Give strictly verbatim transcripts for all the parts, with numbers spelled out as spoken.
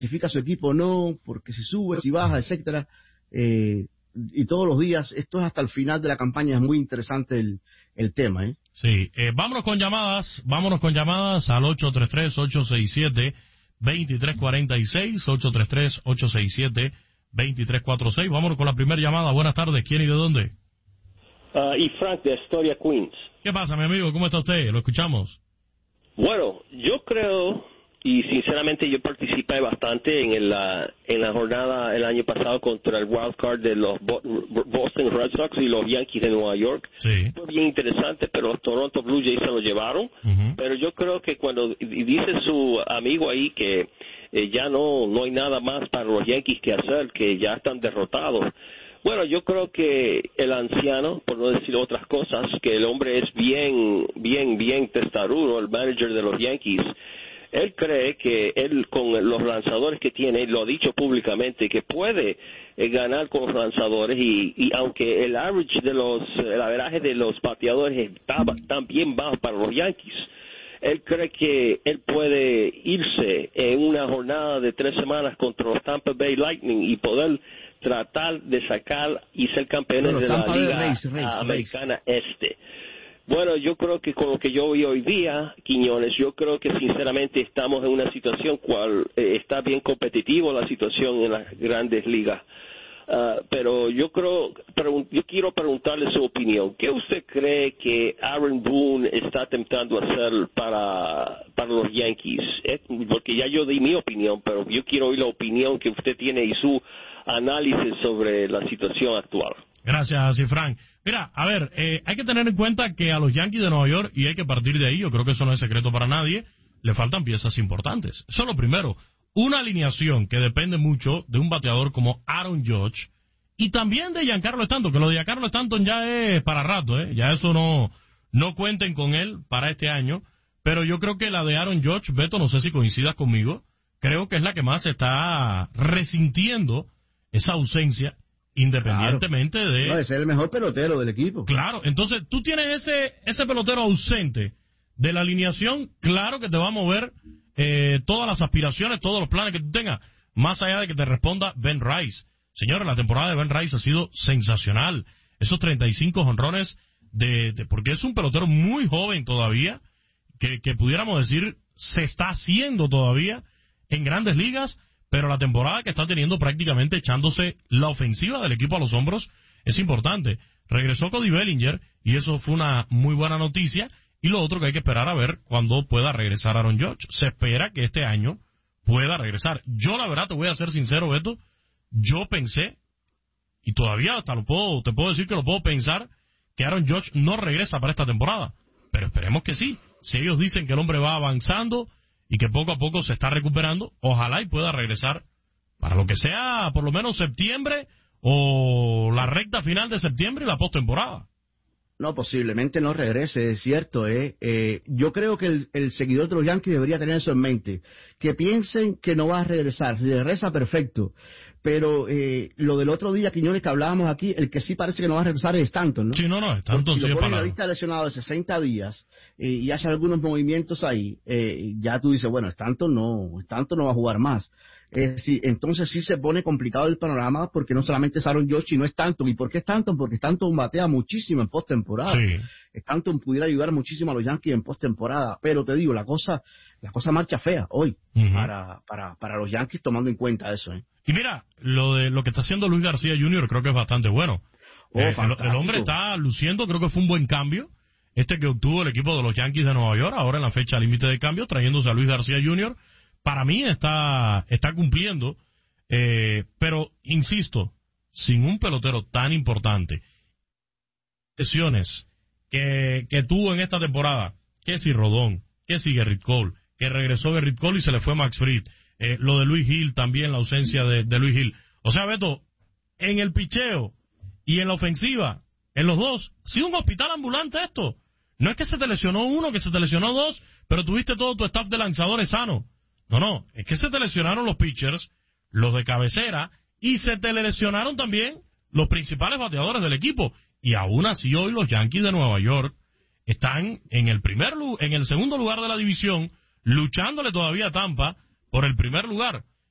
clasifica su equipo o no, porque si sube, si baja, etcétera, eh, y todos los días, esto es hasta el final de la campaña, es muy interesante el, el tema, ¿eh? Sí, eh, vámonos con llamadas, vámonos con llamadas al ocho tres tres, ocho seis siete, dos tres cuatro seis, ocho tres tres, ocho seis siete, dos tres cuatro seis. Vámonos con la primera llamada. Buenas tardes, ¿quién y de dónde? Uh, y Frank de Astoria, Queens. ¿Qué pasa, mi amigo? ¿Cómo está usted? Lo escuchamos. Bueno, yo creo, y sinceramente yo participé bastante en, el, uh, en la jornada el año pasado contra el wild card de los Boston Red Sox y los Yankees de Nueva York. Sí. Fue bien interesante, pero los Toronto Blue Jays se lo llevaron. Uh-huh. Pero yo creo que cuando dice su amigo ahí que eh, ya no, no hay nada más para los Yankees que hacer, que ya están derrotados. Bueno, yo creo que el anciano, por no decir otras cosas, que el hombre es bien, bien, bien testarudo, el manager de los Yankees. Él cree que él, con los lanzadores que tiene, lo ha dicho públicamente, que puede eh, ganar con los lanzadores y, y aunque el average de los, el averaje de los bateadores estaba también bajo para los Yankees, él cree que él puede irse en una jornada de tres semanas contra los Tampa Bay Lightning y poder tratar de sacar y ser campeones bueno, de Tampa la Liga Race, Race, Americana Race. Este. Bueno, yo creo que con lo que yo vi hoy día, Quiñones, yo creo que sinceramente estamos en una situación cual eh, está bien competitivo la situación en las grandes ligas. Uh, pero yo creo, yo quiero preguntarle su opinión. ¿Qué usted cree que Aaron Boone está tentando hacer para, para los Yankees? Eh, porque ya yo di mi opinión, pero yo quiero oír la opinión que usted tiene y su análisis sobre la situación actual. Gracias, Cifrán. Mira, a ver, eh, hay que tener en cuenta que a los Yankees de Nueva York, y hay que partir de ahí, yo creo que eso no es secreto para nadie, le faltan piezas importantes. Eso es lo primero. Una alineación que depende mucho de un bateador como Aaron Judge y también de Giancarlo Stanton, que lo de Giancarlo Stanton ya es para rato, ¿eh? Ya eso no, no cuenten con él para este año, pero yo creo que la de Aaron Judge, Beto, no sé si coincidas conmigo, creo que es la que más está resintiendo esa ausencia, independientemente claro. de... No, ese es el mejor pelotero del equipo. Claro, entonces tú tienes ese, ese pelotero ausente de la alineación, claro que te va a mover eh, todas las aspiraciones, todos los planes que tú tengas, más allá de que te responda Ben Rice. Señores, la temporada de Ben Rice ha sido sensacional. Esos treinta y cinco jonrones, de, de, porque es un pelotero muy joven todavía, que, que pudiéramos decir se está haciendo todavía en grandes ligas, pero la temporada que está teniendo prácticamente echándose la ofensiva del equipo a los hombros es importante. Regresó Cody Bellinger y eso fue una muy buena noticia. Y lo otro que hay que esperar a ver cuándo pueda regresar Aaron Judge. Se espera que este año pueda regresar. Yo la verdad te voy a ser sincero, Beto, yo pensé, y todavía hasta lo puedo, te puedo decir que lo puedo pensar, que Aaron Judge no regresa para esta temporada. Pero esperemos que sí. Si ellos dicen que el hombre va avanzando y que poco a poco se está recuperando, ojalá y pueda regresar para lo que sea, por lo menos septiembre o la recta final de septiembre y la postemporada. No, posiblemente no regrese, es cierto. ¿eh? Eh, yo creo que el, el seguidor de los Yankees debería tener eso en mente. Que piensen que no va a regresar. Si regresa, perfecto. Pero eh, lo del otro día, Quiñones, que hablábamos aquí, el que sí parece que no va a regresar es Stanton, ¿no? Sí, no, no, Stanton si sigue lo pones en la parado. lista de lesionados de sesenta días eh, y hace algunos movimientos ahí, eh, ya tú dices, bueno, Stanton no, Stanton no va a jugar más. Eh, sí, entonces sí se pone complicado el panorama porque no solamente es Aaron Judge, sino es Stanton. ¿Y por qué Stanton? Porque Stanton batea muchísimo en postemporada. Sí. Stanton pudiera ayudar muchísimo a los Yankees en postemporada, pero te digo, la cosa la cosa marcha fea hoy uh-huh. para, para para los Yankees tomando en cuenta eso. ¿eh? Y mira, lo de lo que está haciendo Luis García junior creo que es bastante bueno. Oh, eh, el, el hombre está luciendo, creo que fue un buen cambio este que obtuvo el equipo de los Yankees de Nueva York, ahora en la fecha límite de cambio, trayéndose a Luis García junior Para mí está está cumpliendo, eh, pero insisto, sin un pelotero tan importante, lesiones que, que tuvo en esta temporada, que si Rodón, que si Gerrit Cole, que regresó Gerrit Cole y se le fue Max Fried, eh, lo de Luis Gil también, la ausencia de, de Luis Gil. O sea, Beto, en el picheo y en la ofensiva, en los dos, ha sido un hospital ambulante esto. No es que se te lesionó uno, que se te lesionó dos, pero tuviste todo tu staff de lanzadores sano. No, no, es que se te lesionaron los pitchers, los de cabecera, y se te lesionaron también los principales bateadores del equipo. Y aún así hoy los Yankees de Nueva York están en el primer en el segundo lugar de la división, luchándole todavía a Tampa por el primer lugar.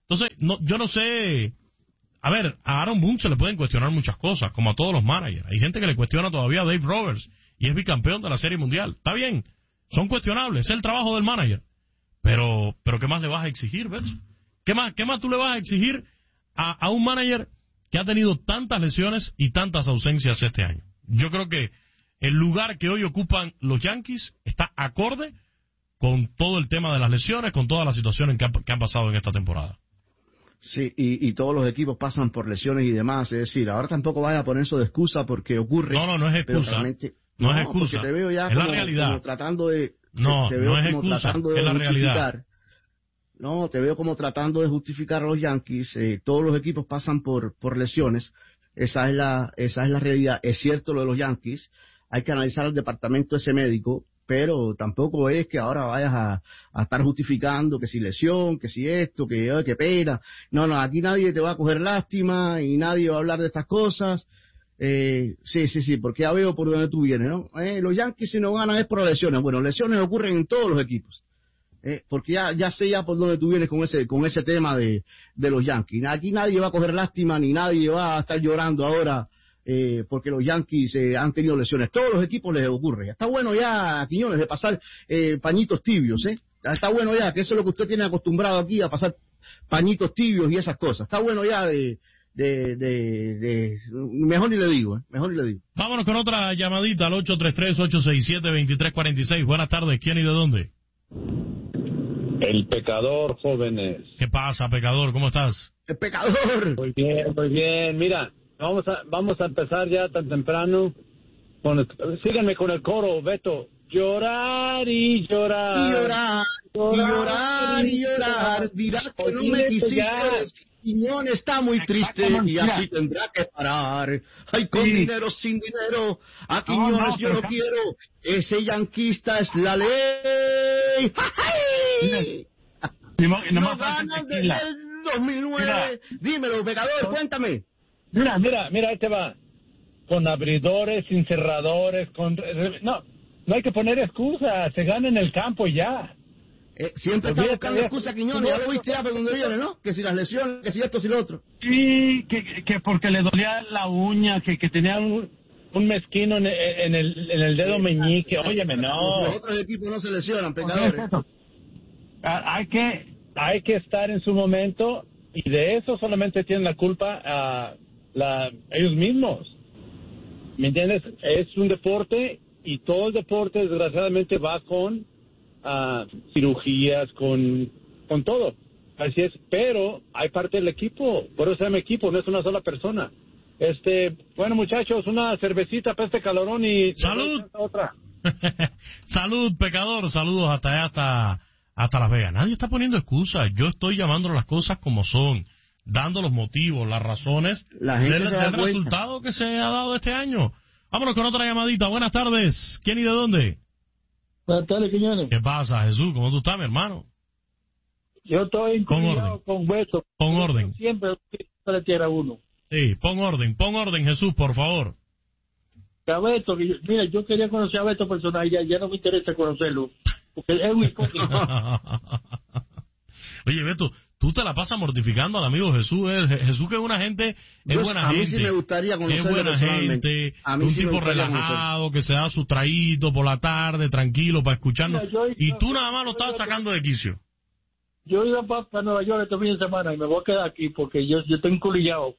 Entonces, no, yo no sé... A ver, a Aaron Boone se le pueden cuestionar muchas cosas, como a todos los managers. Hay gente que le cuestiona todavía a Dave Roberts, y es bicampeón de la Serie Mundial. Está bien, son cuestionables, es el trabajo del manager. Pero, pero ¿qué más le vas a exigir, ves? ¿Qué más, qué más tú le vas a exigir a, a un manager que ha tenido tantas lesiones y tantas ausencias este año? Yo creo que el lugar que hoy ocupan los Yankees está acorde con todo el tema de las lesiones, con todas las situaciones que, ha, que han pasado en esta temporada. Sí, y, y todos los equipos pasan por lesiones y demás, es decir, ahora tampoco vaya a poner eso de excusa porque ocurre. No, no, no es excusa. Realmente, no, no es excusa. Porque te veo ya es como, la realidad. como tratando de... No, te veo no es como excusa, tratando de es la realidad. No, te veo como tratando de justificar a los Yankees. Eh, todos los equipos pasan por por lesiones. Esa es la esa es la realidad. Es cierto lo de los Yankees. Hay que analizar el departamento ese médico, pero tampoco es que ahora vayas a, a estar justificando que si lesión, que si esto, que ay, qué pena. No, no, aquí nadie te va a coger lástima y nadie va a hablar de estas cosas. Eh, sí, sí, sí, porque ya veo por dónde tú vienes, ¿no? Eh, los Yankees si no ganan es por lesiones. Bueno, lesiones ocurren en todos los equipos. Eh, porque ya ya sé ya por dónde tú vienes con ese con ese tema de, de los Yankees. Aquí nadie va a coger lástima ni nadie va a estar llorando ahora eh, porque los Yankees eh, han tenido lesiones. Todos los equipos les ocurre. Está bueno ya, Quiñones, de pasar eh, pañitos tibios, ¿eh? Está bueno ya, que eso es lo que usted tiene acostumbrado aquí, a pasar pañitos tibios y esas cosas. Está bueno ya de... De, de, de, mejor ni le digo, ¿eh? Mejor ni le digo. Vámonos con otra llamadita al ocho tres tres, ocho seis siete, dos tres cuatro seis. Buenas tardes, ¿quién y de dónde? El pecador, jóvenes. ¿Qué pasa, pecador? ¿Cómo estás? ¡El pecador! Muy bien, muy bien. Mira, vamos a vamos a empezar ya tan temprano. Con el, síganme con el coro, Beto. Llorar y llorar. Y llorar, llorar y llorar, y llorar. Dirás que no me quisiste decir. Quiñón está muy triste y así tendrá que parar. Ay, con sí. dinero, sin dinero, a Quiñones no, no, yo no quiero. Ese yanquista es la ley. ¡Ay! No, no, no ganan desde el dos mil nueve. Mira. Dímelo, pecador, cuéntame. Mira, mira, mira, ahí te va. Con abridores, sin cerradores, con... No, no hay que poner excusas, se gana en el campo y ya. Eh, siempre está buscando excusa Quiñones, ya lo viste ya por donde viene, ¿no? Que si las lesiones, que si esto, si lo otro. Sí, que, que porque le dolía la uña, que, que tenía un, un mezquino en, en, el, en el dedo sí, meñique, ah, óyeme, no. Los otros equipos no se lesionan, pecadores. Hay que, hay que estar en su momento y de eso solamente tienen la culpa a la, ellos mismos. ¿Me entiendes? Es un deporte y todo el deporte desgraciadamente va con... Uh, cirugías, con con todo, así es, pero hay parte del equipo, por eso se llama equipo, no es una sola persona. Este, bueno muchachos, una cervecita para este calorón y... ¡Salud! Otra. Salud, pecador, saludos hasta allá, hasta, hasta Las Vegas. Nadie está poniendo excusas, yo estoy llamando las cosas como son, dando los motivos, las razones La gente del, del resultado que se ha dado este año. Vámonos con otra llamadita, buenas tardes, ¿quién y de dónde? Buenas tardes, Quiñones. ¿Qué pasa, Jesús? ¿Cómo tú estás, mi hermano? Yo estoy con orden. Con Beto. Pon orden. Siempre para tierra uno. Sí, pon orden, pon orden, Jesús, por favor. A Beto, mira, yo quería conocer a Beto personal, ya, ya no me interesa conocerlo, porque es un hipócrita. Oye, Beto, tú te la pasas mortificando al amigo Jesús. ¿eh? Jesús que es una gente, es yo, buena a gente. A mí sí me gustaría conocerlo es buena gente, a mí un sí tipo relajado, que se da su traguito por la tarde, tranquilo, para escucharnos. Mira, yo, y tú yo, nada más lo estás sacando de quicio. Yo iba para, para Nueva York este fin de semana y me voy a quedar aquí porque yo, yo estoy enculillado.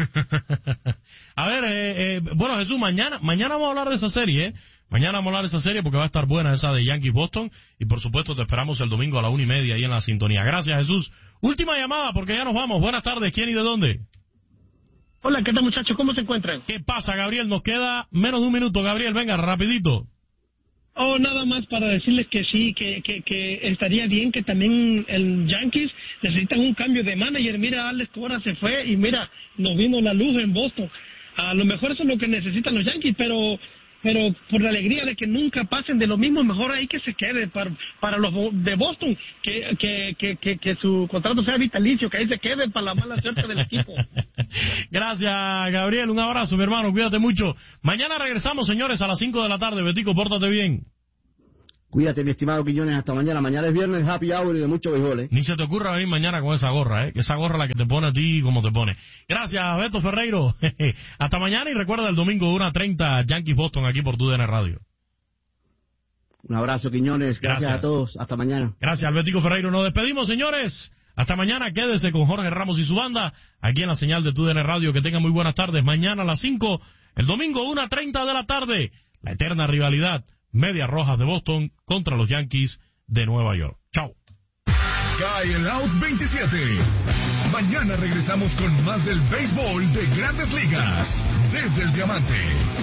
A ver, eh, eh, bueno, Jesús, mañana, mañana vamos a hablar de esa serie, ¿eh? Mañana vamos a hablar de esa serie porque va a estar buena esa de Yankees Boston y por supuesto te esperamos el domingo a la una y media ahí en la sintonía. Gracias, Jesús. Última llamada porque ya nos vamos. Buenas tardes, ¿quién y de dónde? Hola, ¿qué tal muchachos? ¿Cómo se encuentran? ¿Qué pasa, Gabriel? Nos queda menos de un minuto, Gabriel, venga, rapidito. Oh, nada más para decirles que sí, que, que, que estaría bien que también el Yankees necesitan un cambio de manager. Mira, Alex Cora se fue y mira, nos vino la luz en Boston. A lo mejor eso es lo que necesitan los Yankees, pero pero por la alegría de que nunca pasen de lo mismo, mejor ahí que se quede para para los de Boston, que que, que, que, que su contrato sea vitalicio, que ahí se quede para la mala suerte del equipo. Gracias, Gabriel, un abrazo, mi hermano, cuídate mucho. Mañana regresamos, señores, a las cinco de la tarde. Betico, pórtate bien. Cuídate, mi estimado Quiñones, hasta mañana. Mañana es viernes, happy hour y de mucho béisbol, ¿eh? Ni se te ocurra venir mañana con esa gorra, ¿eh? Que esa gorra es la que te pone a ti como te pone. Gracias, Beto Ferreiro. Hasta mañana y recuerda el domingo una treinta Yankees Boston aquí por T U D N Radio. Un abrazo, Quiñones. Gracias, Gracias a todos. Hasta mañana. Gracias, Albetico Ferreiro. Nos despedimos, señores. Hasta mañana. Quédese con Jorge Ramos y su banda aquí en la señal de T U D N Radio. Que tengan muy buenas tardes. Mañana a las cinco, el domingo una treinta de la tarde. La eterna rivalidad Medias Rojas de Boston contra los Yankees de Nueva York. Chao. Cae el Out veintisiete. Mañana regresamos con más del béisbol de Grandes Ligas desde el Diamante.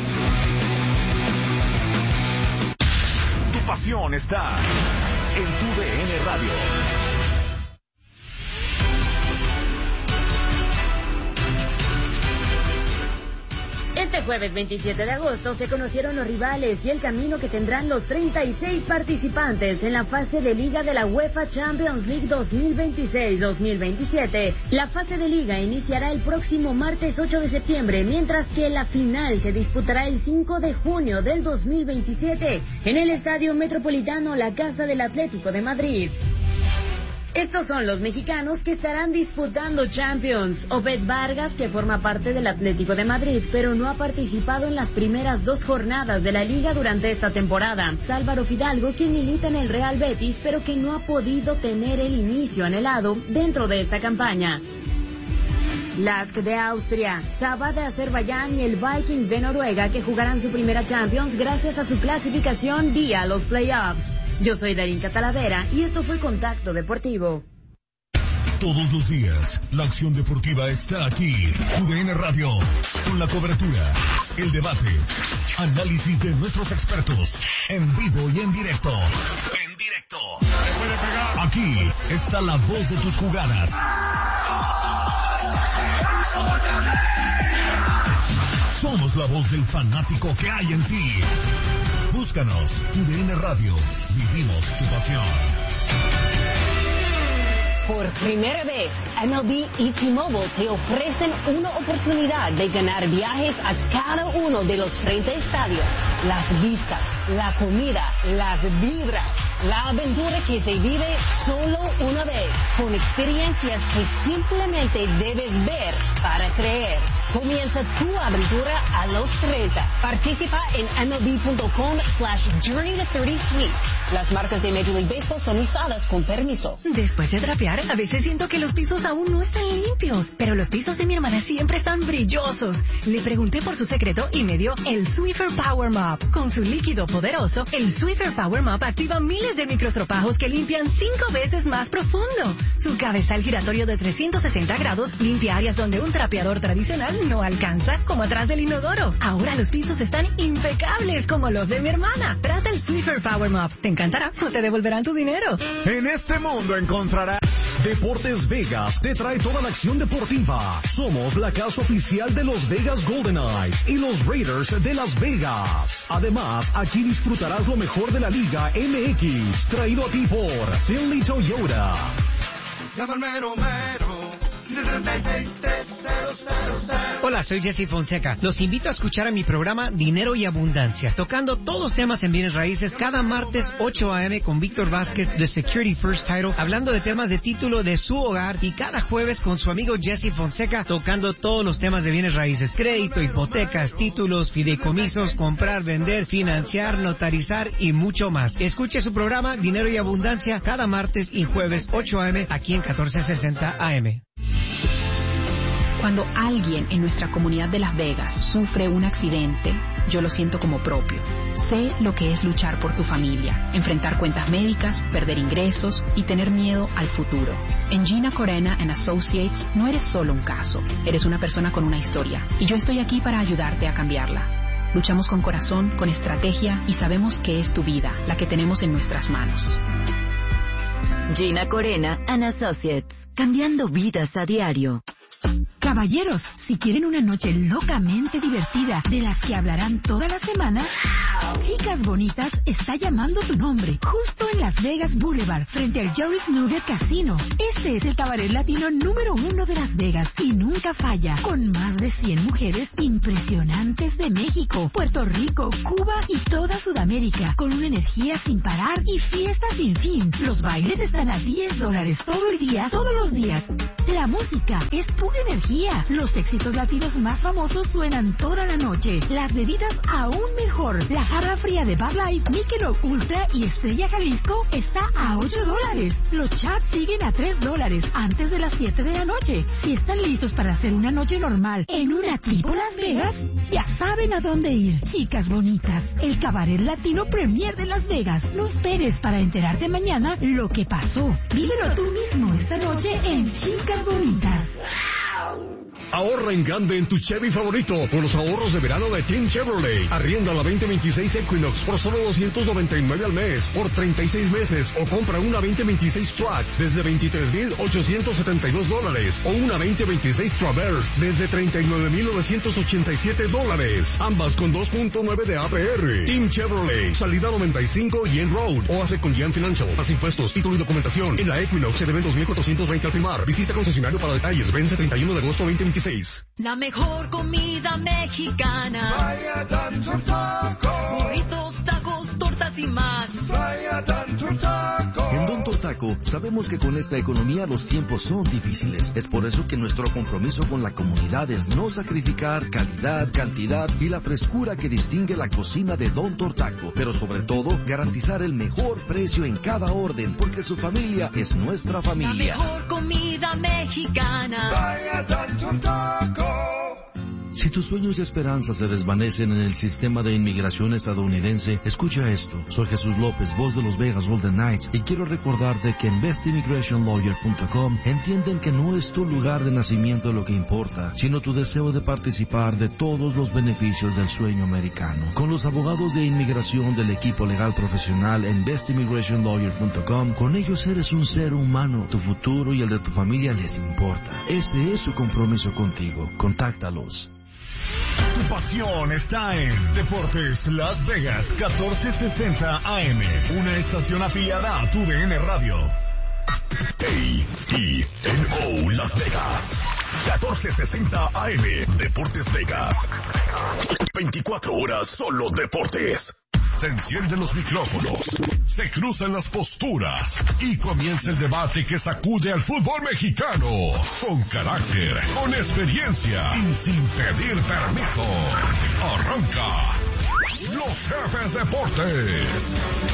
Tu pasión está en T U D N Radio. Este jueves veintisiete de agosto se conocieron los rivales y el camino que tendrán los treinta y seis participantes en la fase de liga de la UEFA Champions League dos mil veintiséis dos mil veintisiete. La fase de liga iniciará el próximo martes ocho de septiembre, mientras que la final se disputará el cinco de junio del dos mil veintisiete en el Estadio Metropolitano La Casa del Atlético de Madrid. Estos son los mexicanos que estarán disputando Champions. Obed Vargas, que forma parte del Atlético de Madrid, pero no ha participado en las primeras dos jornadas de la liga durante esta temporada. Álvaro Fidalgo, quien milita en el Real Betis, pero que no ha podido tener el inicio anhelado dentro de esta campaña. Lask de Austria, Saba de Azerbaiyán y el Viking de Noruega, que jugarán su primera Champions gracias a su clasificación vía los playoffs. Yo soy Darinka Talavera y esto fue Contacto Deportivo. Todos los días, la acción deportiva está aquí. T U D N Radio, con la cobertura, el debate, análisis de nuestros expertos, en vivo y en directo. En directo. Aquí está la voz de tus jugadas. Somos la voz del fanático que hay en ti. Búscanos, T U D N Radio. Vivimos tu pasión. Por primera vez, M L B y T-Mobile te ofrecen una oportunidad de ganar viajes a cada uno de los treinta estadios. Las vistas, la comida, las vibras, la aventura que se vive solo una vez, con experiencias que simplemente debes ver para creer. Comienza tu aventura a los treinta. Participa en M L B punto com slash Journey to thirty Suite. Las marcas de Major League Baseball son usadas con permiso. Después de trapear, a veces siento que los pisos aún no están limpios, pero los pisos de mi hermana siempre están brillosos. Le pregunté por su secreto y me dio el Swiffer Power Mop. Con su líquido poderoso, el Swiffer Power Mop activa miles de microstropajos que limpian cinco veces más profundo. Su cabezal giratorio de trescientos sesenta grados limpia áreas donde un trapeador tradicional no alcanza, como atrás del inodoro. Ahora los pisos están impecables como los de mi hermana. Trata el Swiffer Power Mop. Te encantará o te devolverán tu dinero. En este mundo encontrarás... Deportes Vegas te trae toda la acción deportiva. Somos la casa oficial de los Vegas Golden Knights y los Raiders de Las Vegas. Además, aquí disfrutarás lo mejor de la Liga M X, traído a ti por Finley Toyota. Hola, soy Jesse Fonseca. Los invito a escuchar a mi programa Dinero y Abundancia, tocando todos los temas en bienes raíces cada martes ocho a eme con Víctor Vázquez de Security First Title, hablando de temas de título de su hogar, y cada jueves con su amigo Jesse Fonseca tocando todos los temas de bienes raíces: crédito, hipotecas, títulos, fideicomisos, comprar, vender, financiar, notarizar y mucho más. Escuche su programa Dinero y Abundancia cada martes y jueves ocho a eme aquí en catorce sesenta A M. Cuando alguien en nuestra comunidad de Las Vegas sufre un accidente, yo lo siento como propio. Sé lo que es luchar por tu familia, enfrentar cuentas médicas, perder ingresos y tener miedo al futuro. En Gina Corena and Associates no eres solo un caso, eres una persona con una historia, y yo estoy aquí para ayudarte a cambiarla. Luchamos con corazón, con estrategia, y sabemos que es tu vida, la que tenemos en nuestras manos. Gina Corena and Associates, cambiando vidas a diario. Caballeros, si quieren una noche locamente divertida de las que hablarán toda la semana, Chicas Bonitas está llamando tu nombre, justo en Las Vegas Boulevard, frente al Jerry's Nugget Casino. Este es el cabaret latino número uno de Las Vegas y nunca falla, con más de cien mujeres impresionantes de México, Puerto Rico, Cuba y toda Sudamérica, con una energía sin parar y fiestas sin fin. Los bailes están a diez dólares todo el día, todos los días. La música es pura energía. Los éxitos latinos más famosos suenan toda la noche. Las bebidas aún mejor. La jarra fría de Bud Light, Michelob Ultra y Estrella Jalisco está a ocho dólares. Los chats siguen a tres dólares antes de las siete de la noche. Si están listos para hacer una noche normal en una tipo Las Vegas, ya saben a dónde ir. Chicas Bonitas, el cabaret latino premier de Las Vegas. No esperes para enterarte mañana lo que pasó. Vívelo tú mismo esta noche en Chicas Bonitas. Ahorra en grande en tu Chevy favorito con los ahorros de verano de Team Chevrolet. Arrienda la veinte veintiséis Equinox por solo doscientos noventa y nueve al mes por treinta y seis meses, o compra una veinte veintiséis Trax desde veintitrés mil ochocientos setenta y dos dólares o una veinte veintiséis Traverse desde treinta y nueve mil novecientos ochenta y siete dólares, ambas con dos punto nueve de A P R. Team Chevrolet, salida noventa y cinco y en Road, o hace con Gian Financial. Más impuestos, título y documentación. En la Equinox se deben dos mil cuatrocientos veinte al firmar. Visita concesionario para detalles. Vence treinta y uno de agosto veinte veintiséis. La mejor comida mexicana. Vaya tanto taco. Burritos, tacos, tortas y más. Vaya tanto taco. En Don Tortaco sabemos que con esta economía los tiempos son difíciles. Es por eso que nuestro compromiso con la comunidad es no sacrificar calidad, cantidad y la frescura que distingue la cocina de Don Tortaco. Pero sobre todo, garantizar el mejor precio en cada orden, porque su familia es nuestra familia. La mejor comida mexicana. Vaya tanto taco. Si tus sueños y esperanzas se desvanecen en el sistema de inmigración estadounidense, escucha esto. Soy Jesús López, voz de los Vegas Golden Knights, y quiero recordarte que en best immigration lawyer punto com entienden que no es tu lugar de nacimiento lo que importa, sino tu deseo de participar de todos los beneficios del sueño americano. Con los abogados de inmigración del equipo legal profesional en best immigration lawyer punto com, con ellos eres un ser humano. Tu futuro y el de tu familia les importa. Ese es su compromiso contigo. Contáctalos. Tu pasión está en Deportes Las Vegas catorce sesenta A M, una estación afiliada a tu D N Radio. A E N O Las Vegas catorce sesenta A M, Deportes Vegas. veinticuatro horas solo deportes. Se encienden los micrófonos, se cruzan las posturas y comienza el debate que sacude al fútbol mexicano. Con carácter, con experiencia y sin pedir permiso. Arranca Los Jefes Deportes.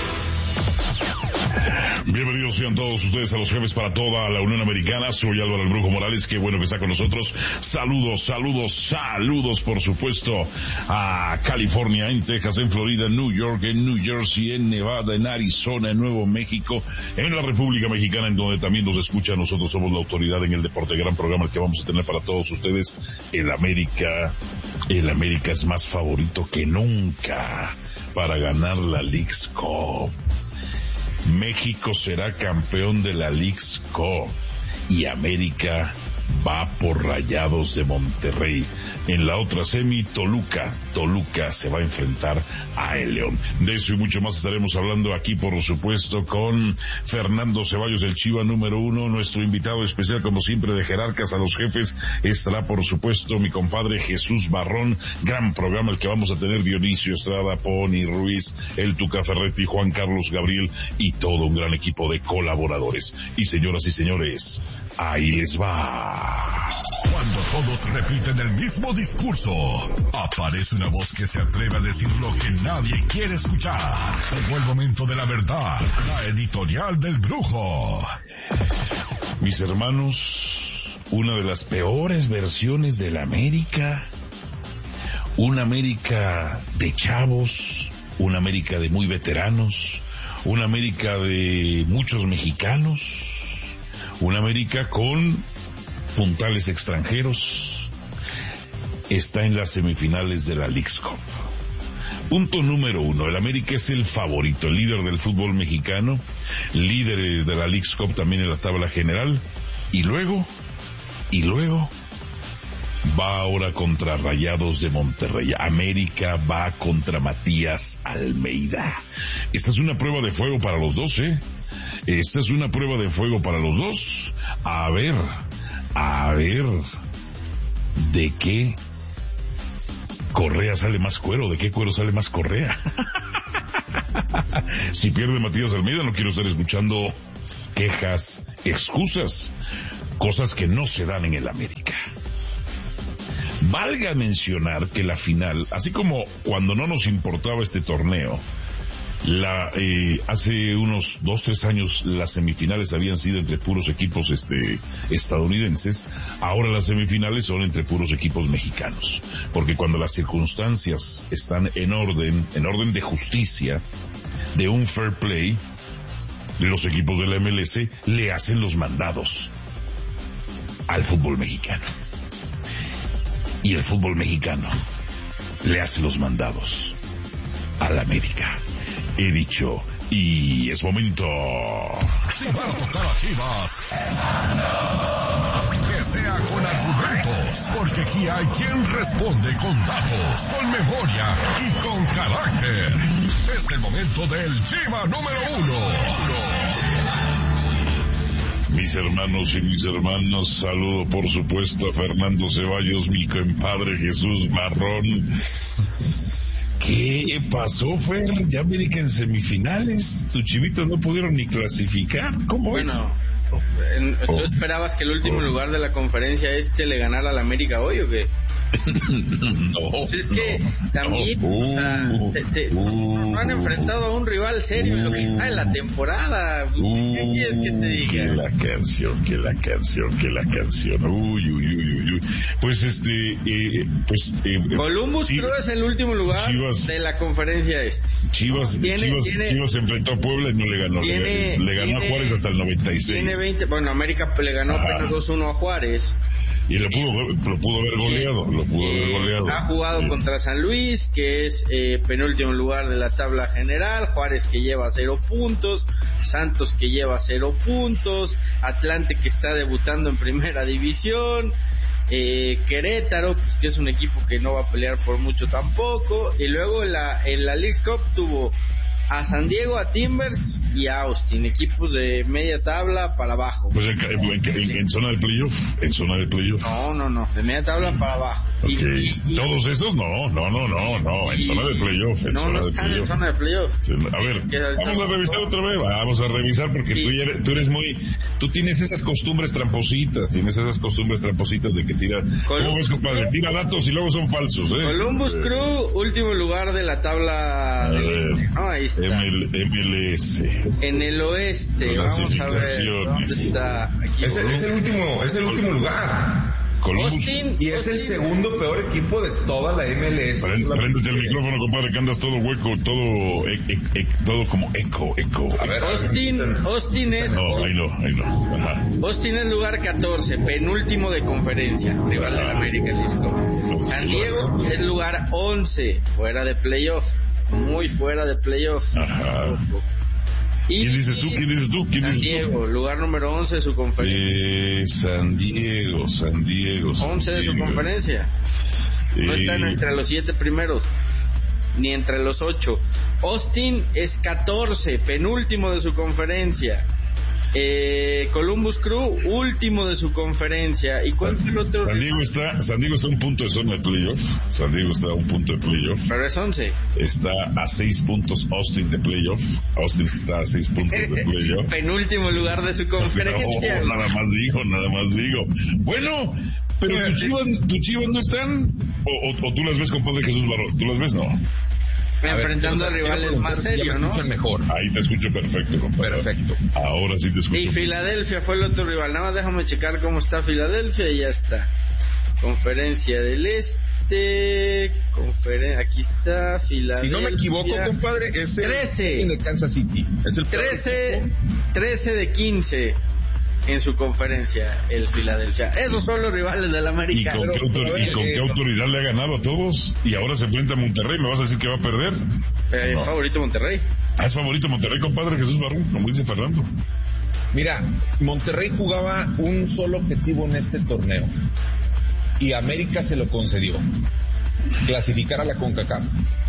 Bienvenidos sean todos ustedes a Los Jefes para toda la Unión Americana. Soy Álvaro el Brujo Morales, qué bueno que está con nosotros. Saludos, saludos, saludos por supuesto a California, en Texas, en Florida, en New York, en New Jersey, en Nevada, en Arizona, en Nuevo México, en la República Mexicana, en donde también nos escucha. Nosotros somos la autoridad en el deporte, gran programa que vamos a tener para todos ustedes. El América, el América es más favorito que nunca para ganar la Leagues Cup. México será campeón de la Leagues Cup y América va por Rayados de Monterrey. En la otra semi, Toluca. Toluca se va a enfrentar a el León. De eso y mucho más estaremos hablando aquí, por supuesto, con Fernando Ceballos, el Chiva número uno. Nuestro invitado especial, como siempre, de Jerarcas a los Jefes, estará, por supuesto, mi compadre Jesús Barrón. Gran programa el que vamos a tener: Dionisio Estrada, Pony Ruiz, el Tuca Ferretti, Juan Carlos Gabriel y todo un gran equipo de colaboradores. Y señoras y señores, ahí les va. Cuando todos repiten el mismo discurso, aparece una voz que se atreve a decir lo que nadie quiere escuchar. Llegó el momento de la verdad, la editorial del Brujo. Mis hermanos, una de las peores versiones de la América, una América de chavos, una América de muy veteranos, una América de muchos mexicanos, una América con puntales extranjeros, está en las semifinales de la Leagues Cup. Punto número uno, el América es el favorito, el líder del fútbol mexicano, líder de la Leagues Cup también en la tabla general, y luego, y luego, va ahora contra Rayados de Monterrey. América va contra Matías Almeida. Esta es una prueba de fuego para los dos, ¿eh? Esta es una prueba de fuego para los dos. A ver, a ver, ¿de qué Correa sale más cuero? ¿De qué cuero sale más Correa? Si pierde Matías Almeida, no quiero estar escuchando quejas, excusas, cosas que no se dan en el América. Valga mencionar que la final, así como cuando no nos importaba este torneo, la eh, hace unos dos, tres años las semifinales habían sido entre puros equipos este estadounidenses, ahora las semifinales son entre puros equipos mexicanos, porque cuando las circunstancias están en orden, en orden de justicia, de un fair play, los equipos de la M L S le hacen los mandados al fútbol mexicano. Y el fútbol mexicano le hace los mandados a la América. He dicho, y es momento. Si va a tocar a Chivas, que sea con argumentos, porque aquí hay quien responde con datos, con memoria y con carácter. Es el momento del Chiva número uno. Mis hermanos y mis hermanas, saludo por supuesto a Fernando Ceballos, mi compadre Jesús Marrón. ¿Qué pasó, Fer? Ya América en semifinales. Tus chivitos no pudieron ni clasificar. ¿Cómo bueno, es? En, ¿tú oh. esperabas que el último oh. lugar de la conferencia este le ganara a la América hoy o qué? No. Pues es que no, también, no. o sea, te, te, Uh, no han enfrentado a un rival serio en lo que va en la temporada. Uh, ¿Qué quieres que te diga? Que la canción, que la canción, que la canción. Uy, uy, uy, uy, uy. Pues este, eh, pues. Eh, Columbus Chivas, creo es el último lugar Chivas, de la conferencia este. Chivas, Tiene, Chivas, tiene, Chivas se enfrentó a Puebla y no le ganó. Tiene, le, le ganó tiene, a Juárez hasta el noventa y seis. Tiene veinte, bueno, América le ganó apenas dos uno a Juárez. Y lo pudo, lo pudo haber goleado, lo pudo eh, haber goleado. Ha jugado sí. contra San Luis, que es eh, penúltimo lugar de la tabla general. Juárez, que lleva cero puntos. Santos, que lleva cero puntos. Atlante, que está debutando en primera división. Eh, Querétaro, pues, que es un equipo que no va a pelear por mucho tampoco. Y luego en la, en la Leagues Cup tuvo a San Diego, a Timbers y a Austin, equipos de media tabla para abajo. Pues en, en, en, en zona de playoff, en zona de playoff. No, no, no, de media tabla para abajo. Okay. Y, y, ¿Todos esos? No, no, no, no, no, en y, zona de playoff, en no, zona no de están playoff. en zona de playoff. Sí, a ver, vamos a revisar otra vez, vamos a revisar porque sí. tú, eres, tú eres muy, tú tienes esas costumbres trampositas, tienes esas costumbres trampositas de que tira, ¿cómo ves, compadre? Tira datos y luego son falsos, ¿eh? Columbus eh. Crew, último lugar de la tabla. A ver, no, ahí está. M L S. En el oeste, vamos a ver dónde está. Aquí es, el, es el último, es el último lugar. Columbus. Austin, y es Austin. el segundo peor equipo de toda la M L S. Préndete el micrófono, compadre, que andas todo hueco, todo e, e, e, todo como eco, eco. A ver, Austin, Austin es. No, ahí no, ahí no. Ajá. Austin es lugar catorce, penúltimo de conferencia, rival de la América Lisco. San Diego es lugar once, fuera de playoff, muy fuera de playoff. Ajá. Y, ¿Quién dices tú? ¿Quién dices tú? ¿Quién San dices Diego, tú? lugar número once de su conferencia. Eh, San Diego, San Diego. San once de su Diego. conferencia. No eh, están entre los siete primeros, ni entre los ocho. Austin es catorce, penúltimo de su conferencia. Eh, Columbus Crew, último de su conferencia. ¿Y cuál fue el otro? San Diego está, San Diego está a un punto de zona de playoff. San Diego está a un punto de playoff. Pero es once. Está a seis puntos Austin de playoff. Austin está a seis puntos de playoff. Penúltimo lugar de su conferencia. No, nada más digo, nada más digo. Bueno, pero tus Chivas, tus Chivas no están. O, o, o tú las ves, compadre Jesús Barón. ¿Tú las ves? No. Enfrentando a rivales más serios, ¿no? Mejor. Ahí te escucho perfecto, compadre. Perfecto. Ahora sí te escucho. Y Filadelfia fue el otro rival. Nada más déjame checar cómo está Filadelfia y ya está. Conferencia del Este. Conferen... Aquí está Filadelfia. Si no me equivoco, compadre, es el trece de Kansas City. Es el trece, trece de quince en su conferencia, el Filadelfia. Esos son los rivales del América. ¿Y con, qué, autor ¿y con qué autoridad le ha ganado a todos? Y ahora se enfrenta a Monterrey. ¿Me vas a decir que va a perder? Eh, no. Favorito Monterrey. Ah, es favorito Monterrey, compadre Jesús Barrón, como dice Fernando. Mira, Monterrey jugaba un solo objetivo en este torneo: y América se lo concedió, clasificar a la CONCACAF.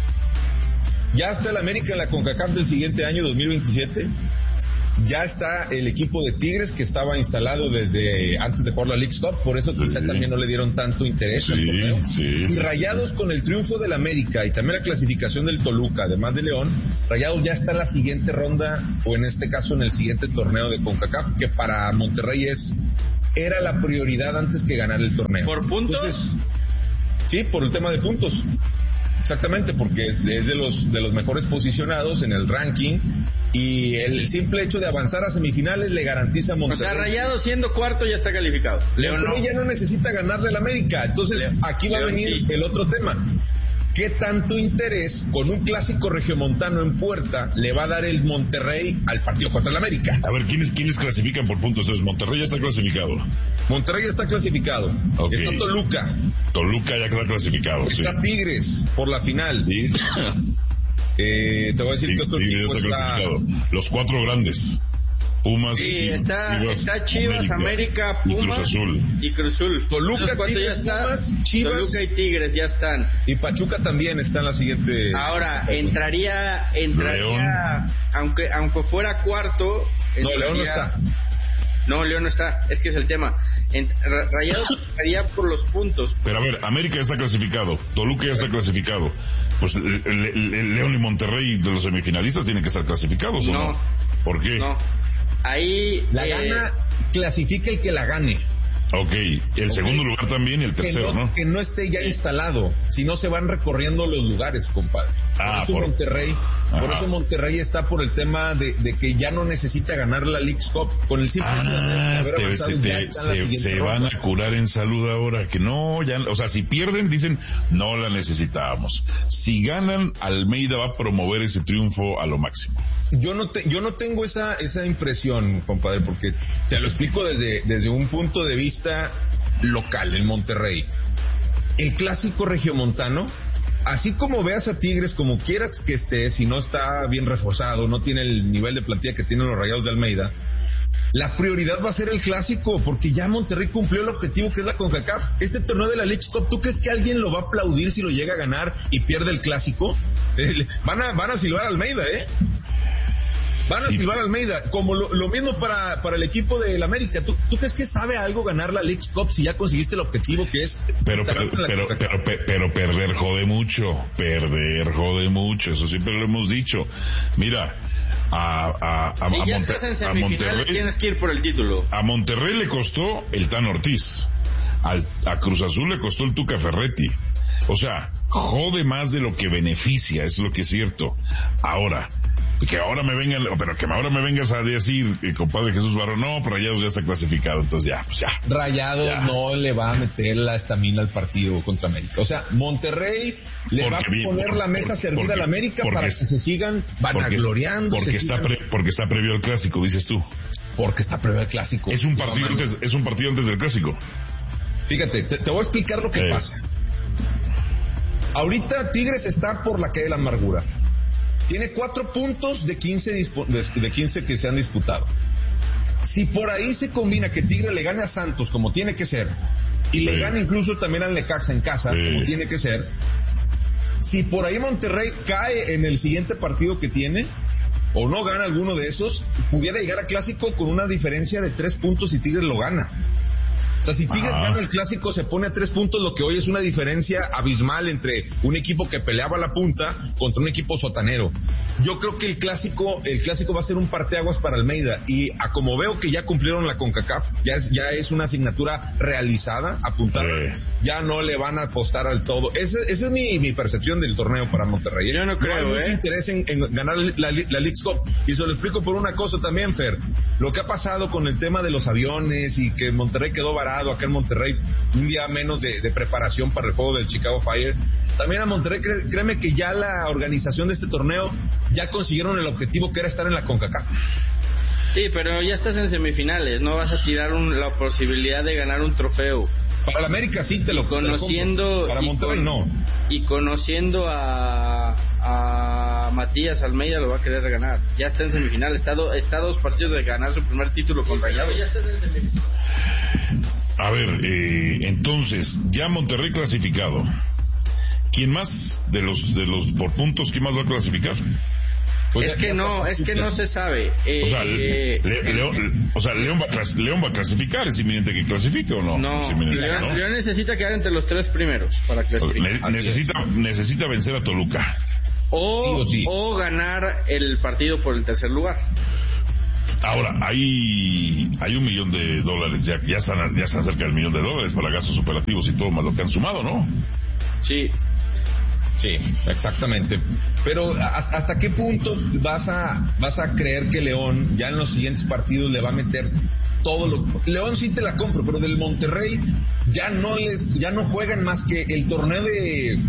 Ya está el América en la CONCACAF del siguiente año, dos mil veintisiete. Ya está el equipo de Tigres, que estaba instalado desde antes de jugar la Leagues Cup, por eso quizá sí. también no le dieron tanto interés sí, al torneo. Sí, y Rayados, con el triunfo del América y también la clasificación del Toluca, además de León, Rayados ya está en la siguiente ronda, o en este caso en el siguiente torneo de CONCACAF, que para Monterrey es era la prioridad antes que ganar el torneo. ¿Por puntos? Entonces, sí, por el tema de puntos. Exactamente, porque es, es de los de los mejores posicionados en el ranking, y el simple hecho de avanzar a semifinales le garantiza a Monterrey. O sea, Rayado siendo cuarto ya está calificado. León no. ya no necesita ganarle al América. Entonces León, aquí va León, a venir sí. el otro tema. ¿Qué tanto interés con un clásico regiomontano en puerta le va a dar el Monterrey al partido contra el América? A ver, ¿quiénes, quiénes clasifican por puntos? Entonces, Monterrey ya está clasificado. Monterrey ya está clasificado. Okay. Está Toluca. Toluca ya está clasificado, está sí. Tigres por la final. Sí. eh, te voy a decir sí, que otro Tigres equipo ya está está... clasificado. Los cuatro grandes. Pumas, sí, está Chivas, está Chivas, América, América Pumas y Cruz Azul. Y Cruz Azul. Toluca, Tigres, ya está, Pumas, Chivas, Toluca y Tigres ya están. Y Pachuca también está en la siguiente. Ahora entraría, entraría, León. aunque aunque fuera cuarto. No, León no está. No, León no está. Es que es el tema. En, Rayados estaría por los puntos. Pero a ver, América ya está clasificado, Toluca ya está clasificado. Pues le, le, le, León y Monterrey de los semifinalistas tienen que estar clasificados, ¿o no? No. ¿Por qué? No. Ahí la eh, gana, clasifica el que la gane. Ok, el okay. segundo lugar también y el tercero, que no, ¿no? Que no esté ya instalado, si no se van recorriendo los lugares, compadre. Ah, por eso por... Monterrey, Ajá. por eso Monterrey está por el tema de, de que ya no necesita ganar la Leagues Cup, con el simple hecho ah, de haber te, avanzado te, ya está en la se, siguiente se ronda. van a curar en salud ahora, que no, ya, o sea, si pierden dicen no la necesitábamos. Si ganan, Almeida va a promover ese triunfo a lo máximo. Yo no te, yo no tengo esa esa impresión, compadre, porque te lo explico desde desde un punto de vista local en Monterrey. El clásico regiomontano, así como veas a Tigres como quieras que esté, si no está bien reforzado, no tiene el nivel de plantilla que tienen los Rayados de Almeida, la prioridad va a ser el clásico, porque ya Monterrey cumplió el objetivo que es la CONCACAF. Este torneo de la Leagues Cup, ¿tú crees que alguien lo va a aplaudir si lo llega a ganar y pierde el clásico? Eh, van a van a silbar a Almeida, ¿eh? Van a sí. silbar a Almeida, como lo, lo mismo para, para el equipo del América. ¿Tú, ¿Tú crees que sabe algo ganar la Leagues Cup si ya conseguiste el objetivo que es... Pero pero pero, pero, pero, pero perder jode mucho, perder jode mucho, eso siempre lo hemos dicho. Mira, a, a, a, si a, ya Monte, estás en a Monterrey tienes que ir por el título. A Monterrey le costó el Tan Ortiz, al, a Cruz Azul le costó el Tuca Ferretti. O sea, jode más de lo que beneficia, es lo que es cierto. Ahora... que ahora me vengan, pero que ahora me vengas a decir, eh, compadre Jesús Barro, no, Rayados ya está clasificado, entonces ya, pues ya. Rayados ya. no le va a meter la estamina al partido contra América. O sea, Monterrey le porque va a poner bien, la mesa servida al América para que se sigan vanagloriando. Porque, porque, se está sigan... pre, porque está previo al clásico, dices tú. Porque está previo al clásico. Es un partido, antes, es un partido antes del clásico. Fíjate, te, te voy a explicar lo que eh. pasa. Ahorita Tigres está por la calle de la amargura. Tiene cuatro puntos de quince, de quince que se han disputado. Si por ahí se combina que Tigre le gane a Santos como tiene que ser, y sí. le gane incluso también al Necaxa en casa sí. como tiene que ser, si por ahí Monterrey cae en el siguiente partido que tiene, o no gana alguno de esos, pudiera llegar a clásico con una diferencia de tres puntos y Tigre lo gana. O sea, si Tigres gana el clásico, se pone a tres puntos, lo que hoy es una diferencia abismal entre un equipo que peleaba la punta contra un equipo sotanero. Yo creo que el clásico, el clásico va a ser un parteaguas para Almeida, y a como veo que ya cumplieron la CONCACAF, ya es, ya es una asignatura realizada, apuntada, sí. ya no le van a apostar al todo. Ese, esa es mi, mi percepción del torneo para Monterrey. Yo no creo, no hay mucho ¿eh? interés en, en ganar la, la Leagues Cup, y se lo explico por una cosa también, Fer. Lo que ha pasado con el tema de los aviones y que Monterrey quedó varado acá en Monterrey, un día menos de, de preparación para el juego del Chicago Fire. También a Monterrey, cré, créeme que ya la organización de este torneo ya consiguieron el objetivo que era estar en la CONCACAF. Sí, pero ya estás en semifinales, no vas a tirar un, la posibilidad de ganar un trofeo. Para el América sí te lo conociendo te lo para Monterrey con, no. Y conociendo a, a Matías Almeida lo va a querer ganar. Ya está en semifinal, está, do, está a dos partidos de ganar su primer título con Rayados. Ya estás en semifinal. A ver, eh, en, Entonces, ya Monterrey clasificado. ¿Quién más de los de los por puntos, quién más va a clasificar? Pues es que no, es que no se sabe. Eh, o sea, le, le, León, o sea León, va a, León va a clasificar, ¿es inminente que clasifique o no? No, León, ¿no? León necesita quedar entre los tres primeros para clasificar. Ne- necesita, necesita vencer a Toluca. O, sí o, sí. o ganar el partido por el tercer lugar. Ahora, hay hay un millón de dólares, ya, ya, están, ya están cerca del millón de dólares para gastos operativos y todo más lo que han sumado, ¿no? Sí. Sí, exactamente. Pero ¿hasta qué punto vas a vas a creer que León ya en los siguientes partidos le va a meter todo lo... León sí te la compro, pero del Monterrey ya no les ya no juegan más que el torneo de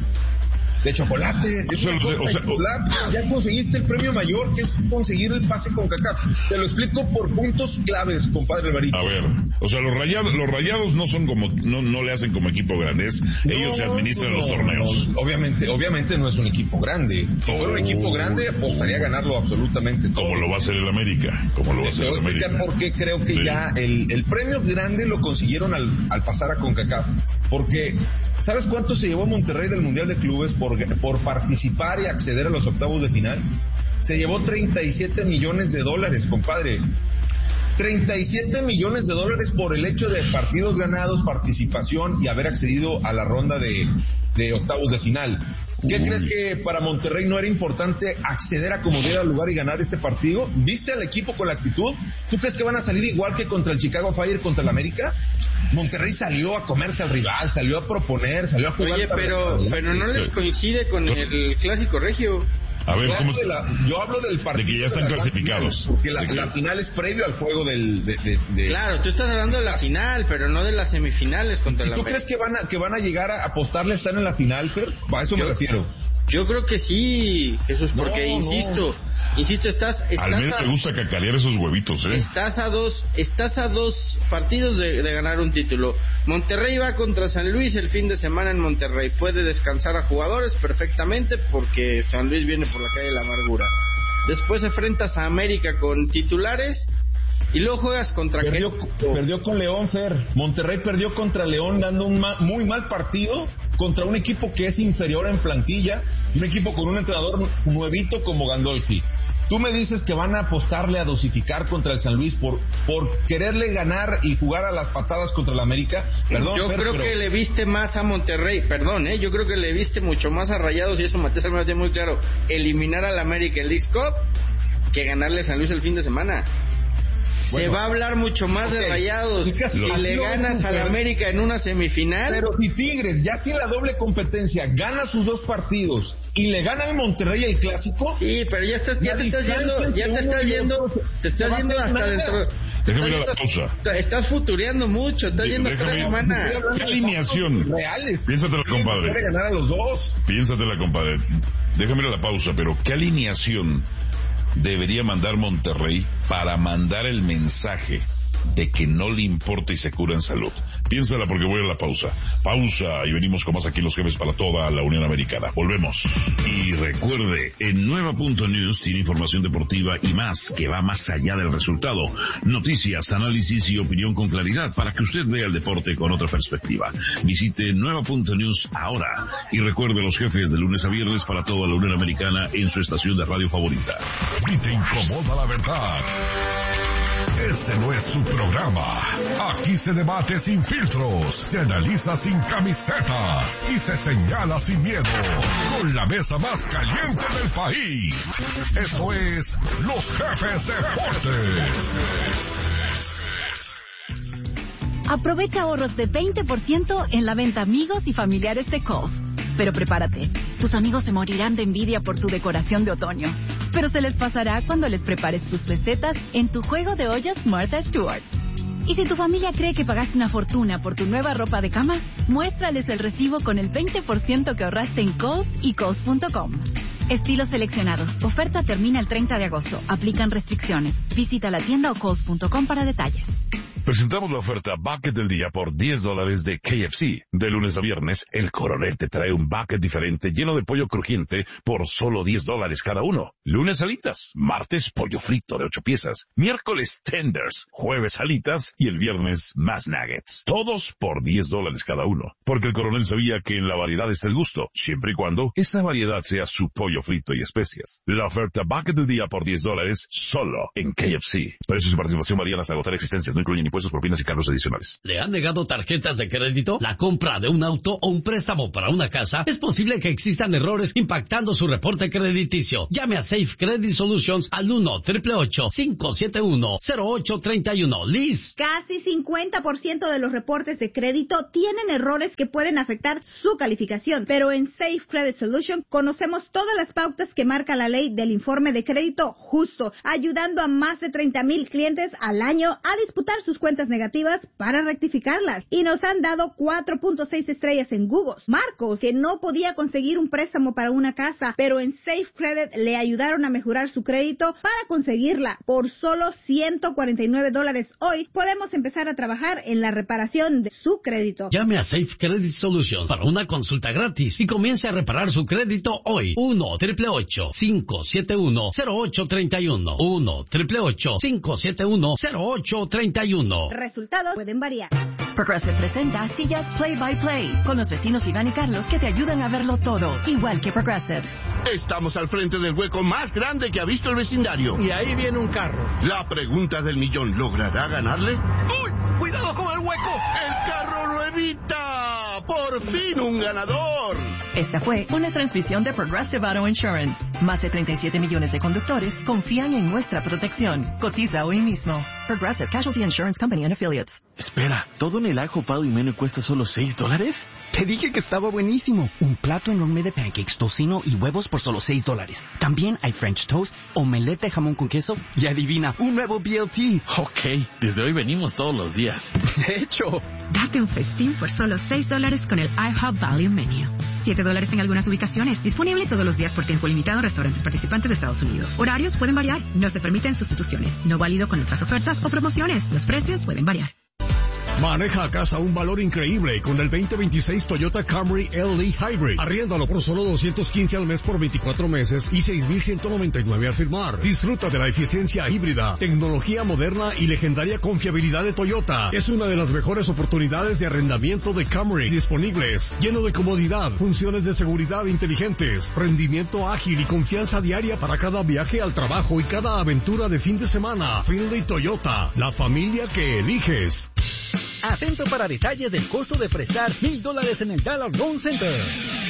de chocolate, de, o sea, de, o sea, chocolate. Ya conseguiste el premio mayor, que es conseguir el pase con CONCACAF. Te lo explico por puntos claves, compadre Alvarito. A ver, o sea, los rayados, los rayados no son como, no, no le hacen como equipo grande, es, no, ellos se administran no, los torneos. No, obviamente, obviamente no es un equipo grande. Si oh. fuera un equipo grande, apostaría a ganarlo absolutamente todo. Como lo va a hacer el América, como lo va a hacer el América. Porque creo que sí. ya el, el premio grande lo consiguieron al, al pasar a CONCACAF. Porque, ¿sabes cuánto se llevó Monterrey del Mundial de Clubes por, por participar y acceder a los octavos de final? Se llevó treinta y siete millones de dólares, compadre. treinta y siete millones de dólares por el hecho de partidos ganados, participación y haber accedido a la ronda de, de octavos de final. ¿Qué Uy. crees que para Monterrey no era importante acceder a como diera lugar y ganar este partido? ¿Viste al equipo con la actitud? ¿Tú crees que van a salir igual que contra el Chicago Fire, contra el América? Monterrey salió a comerse al rival, salió a proponer, salió a jugar. Oye, pero, pero no les coincide con el Clásico Regio. A ver, ¿cómo de la, yo hablo del partido de que ya están clasificados. Final, porque la, que... la final es previo al juego del... De, de, de... Claro, tú estás hablando de la final, pero no de las semifinales contra el América. ¿Tú crees que van a que van a llegar a apostarle a estar en la final, Fer? A eso yo, me refiero. Yo creo que sí, Jesús, porque no, insisto, no. insisto, estás... estás Al menos a, me gusta cacarear esos huevitos, ¿eh? Estás a dos, estás a dos partidos de, de ganar un título. Monterrey va contra San Luis el fin de semana en Monterrey. Puede descansar a jugadores perfectamente porque San Luis viene por la calle de la amargura. Después enfrentas a América con titulares y luego juegas contra... Perdió, perdió con León, Fer. Monterrey perdió contra León dando un ma, muy mal partido contra un equipo que es inferior en plantilla, un equipo con un entrenador nuevito como Gandolfi. Tú me dices que van a apostarle a dosificar contra el San Luis por por quererle ganar y jugar a las patadas contra el América. Perdón, yo Fer, creo pero... que le viste más a Monterrey, perdón, eh, yo creo que le viste mucho más a Rayados, y eso Matías Almeida tiene muy claro, eliminar al América en League Cup que ganarle a San Luis el fin de semana. Bueno, se va a hablar mucho más okay. de Rayados si le ganas al América en una semifinal. Pero si Tigres, ya sin la doble competencia, gana sus dos partidos y le gana al Monterrey el clásico. Sí, pero ya estás, ya te estás yendo, ya te estás yendo, te estás yendo hasta dentro. Déjame ir a la pausa. Estás futureando mucho, estás yendo tres semanas. ¿Qué alineación? Reales. Piénsatela, compadre. Puede ganar a los dos. Piénsatela, compadre. Déjame ir a la pausa, pero ¿qué alineación debería mandar Monterrey para mandar el mensaje de que no le importa y se cura en salud? Piénsala porque voy a la pausa. Pausa y venimos con más aquí Los Jefes para toda la Unión Americana. Volvemos. Y recuerde, en Nueva Punto News tiene información deportiva y más que va más allá del resultado. Noticias, análisis y opinión con claridad para que usted vea el deporte con otra perspectiva. Visite Nueva Punto News ahora y recuerde Los Jefes de lunes a viernes para toda la Unión Americana en su estación de radio favorita. Si te incomoda la verdad, este no es su programa. Aquí se debate sin filtros, se analiza sin camisetas y se señala sin miedo. Con la mesa más caliente del país. Esto es Los Jefes Deportes. Aprovecha ahorros de veinte por ciento en la venta amigos y familiares de Kohl's. Pero prepárate, tus amigos se morirán de envidia por tu decoración de otoño. Pero se les pasará cuando les prepares tus recetas en tu juego de ollas Martha Stewart. Y si tu familia cree que pagaste una fortuna por tu nueva ropa de cama, muéstrales el recibo con el veinte por ciento que ahorraste en Kohl's y Kohl's punto com. Estilos seleccionados. Oferta termina el treinta de agosto. Aplican restricciones. Visita la tienda o Kohl's punto com para detalles. Presentamos la oferta Bucket del Día por diez dólares de K F C. De lunes a viernes, el Coronel te trae un bucket diferente lleno de pollo crujiente por solo diez dólares cada uno. Lunes alitas, martes pollo frito de ocho piezas, miércoles tenders, jueves alitas y el viernes más nuggets. Todos por diez dólares cada uno. Porque el Coronel sabía que en la variedad está el gusto, siempre y cuando esa variedad sea su pollo frito y especias. La oferta Bucket del Día por diez dólares solo en K F C. Precios y participación varían hasta agotar existencias, no incluyen impuestos, propinas y cargos adicionales. ¿Le han negado tarjetas de crédito? La compra de un auto o un préstamo para una casa, es posible que existan errores impactando su reporte crediticio. Llame a Safe Credit Solutions al uno, ocho ocho ocho, cinco siete uno, cero ocho tres uno. Liz. Casi cincuenta por ciento de los reportes de crédito tienen errores que pueden afectar su calificación, pero en Safe Credit Solutions conocemos todas las pautas que marca la ley del informe de crédito justo, ayudando a más de treinta mil clientes al año a disputar sus cuentas negativas para rectificarlas. Y nos han dado cuatro punto seis estrellas en Google. Marcos, que no podía conseguir un préstamo para una casa, pero en Safe Credit le ayudaron a mejorar su crédito para conseguirla. Por solo ciento cuarenta y nueve dólares hoy, podemos empezar a trabajar en la reparación de su crédito. Llame a Safe Credit Solutions para una consulta gratis y comience a reparar su crédito hoy. uno, ocho ocho ocho, cinco siete uno, cero ocho tres uno. uno, ocho ocho ocho, cinco siete uno, cero ocho tres uno. Resultados pueden variar. Progressive presenta Sillas Play by Play con los vecinos Iván y Carlos que te ayudan a verlo todo, igual que Progressive. Estamos al frente del hueco más grande que ha visto el vecindario. Y ahí viene un carro. La pregunta del millón, ¿logrará ganarle? ¡Uy! ¡Cuidado con el hueco! ¡El carro lo evita! ¡Por fin un ganador! Esta fue una transmisión de Progressive Auto Insurance. Más de treinta y siete millones de conductores confían en nuestra protección. Cotiza hoy mismo. Progressive Casualty Insurance Company and Affiliates. Espera, ¿todo en el ajopado y menú cuesta solo seis dólares? Te dije que estaba buenísimo. Un plato enorme de pancakes, tocino y huevos por solo seis dólares. También hay French toast, omelette de jamón con queso y adivina, un nuevo B L T. Ok, desde hoy venimos todos los días. De hecho. Date un festín por solo seis dólares con el IHOP Value Menu. siete dólares en algunas ubicaciones. Disponible todos los días por tiempo limitado en restaurantes participantes de Estados Unidos. Horarios pueden variar. No se permiten sustituciones. No válido con otras ofertas o promociones. Los precios pueden variar. Maneja a casa un valor increíble con el veinte veintiséis Toyota Camry L E Hybrid. Arriéndalo por solo doscientos quince al mes por veinticuatro meses y seis mil ciento noventa y nueve al firmar. Disfruta de la eficiencia híbrida, tecnología moderna y legendaria confiabilidad de Toyota. Es una de las mejores oportunidades de arrendamiento de Camry disponibles. Lleno de comodidad, funciones de seguridad inteligentes, rendimiento ágil y confianza diaria para cada viaje al trabajo y cada aventura de fin de semana. Friendly Toyota, la familia que eliges. Atento para detalles del costo de prestar mil dólares en el Dollar Loan Center.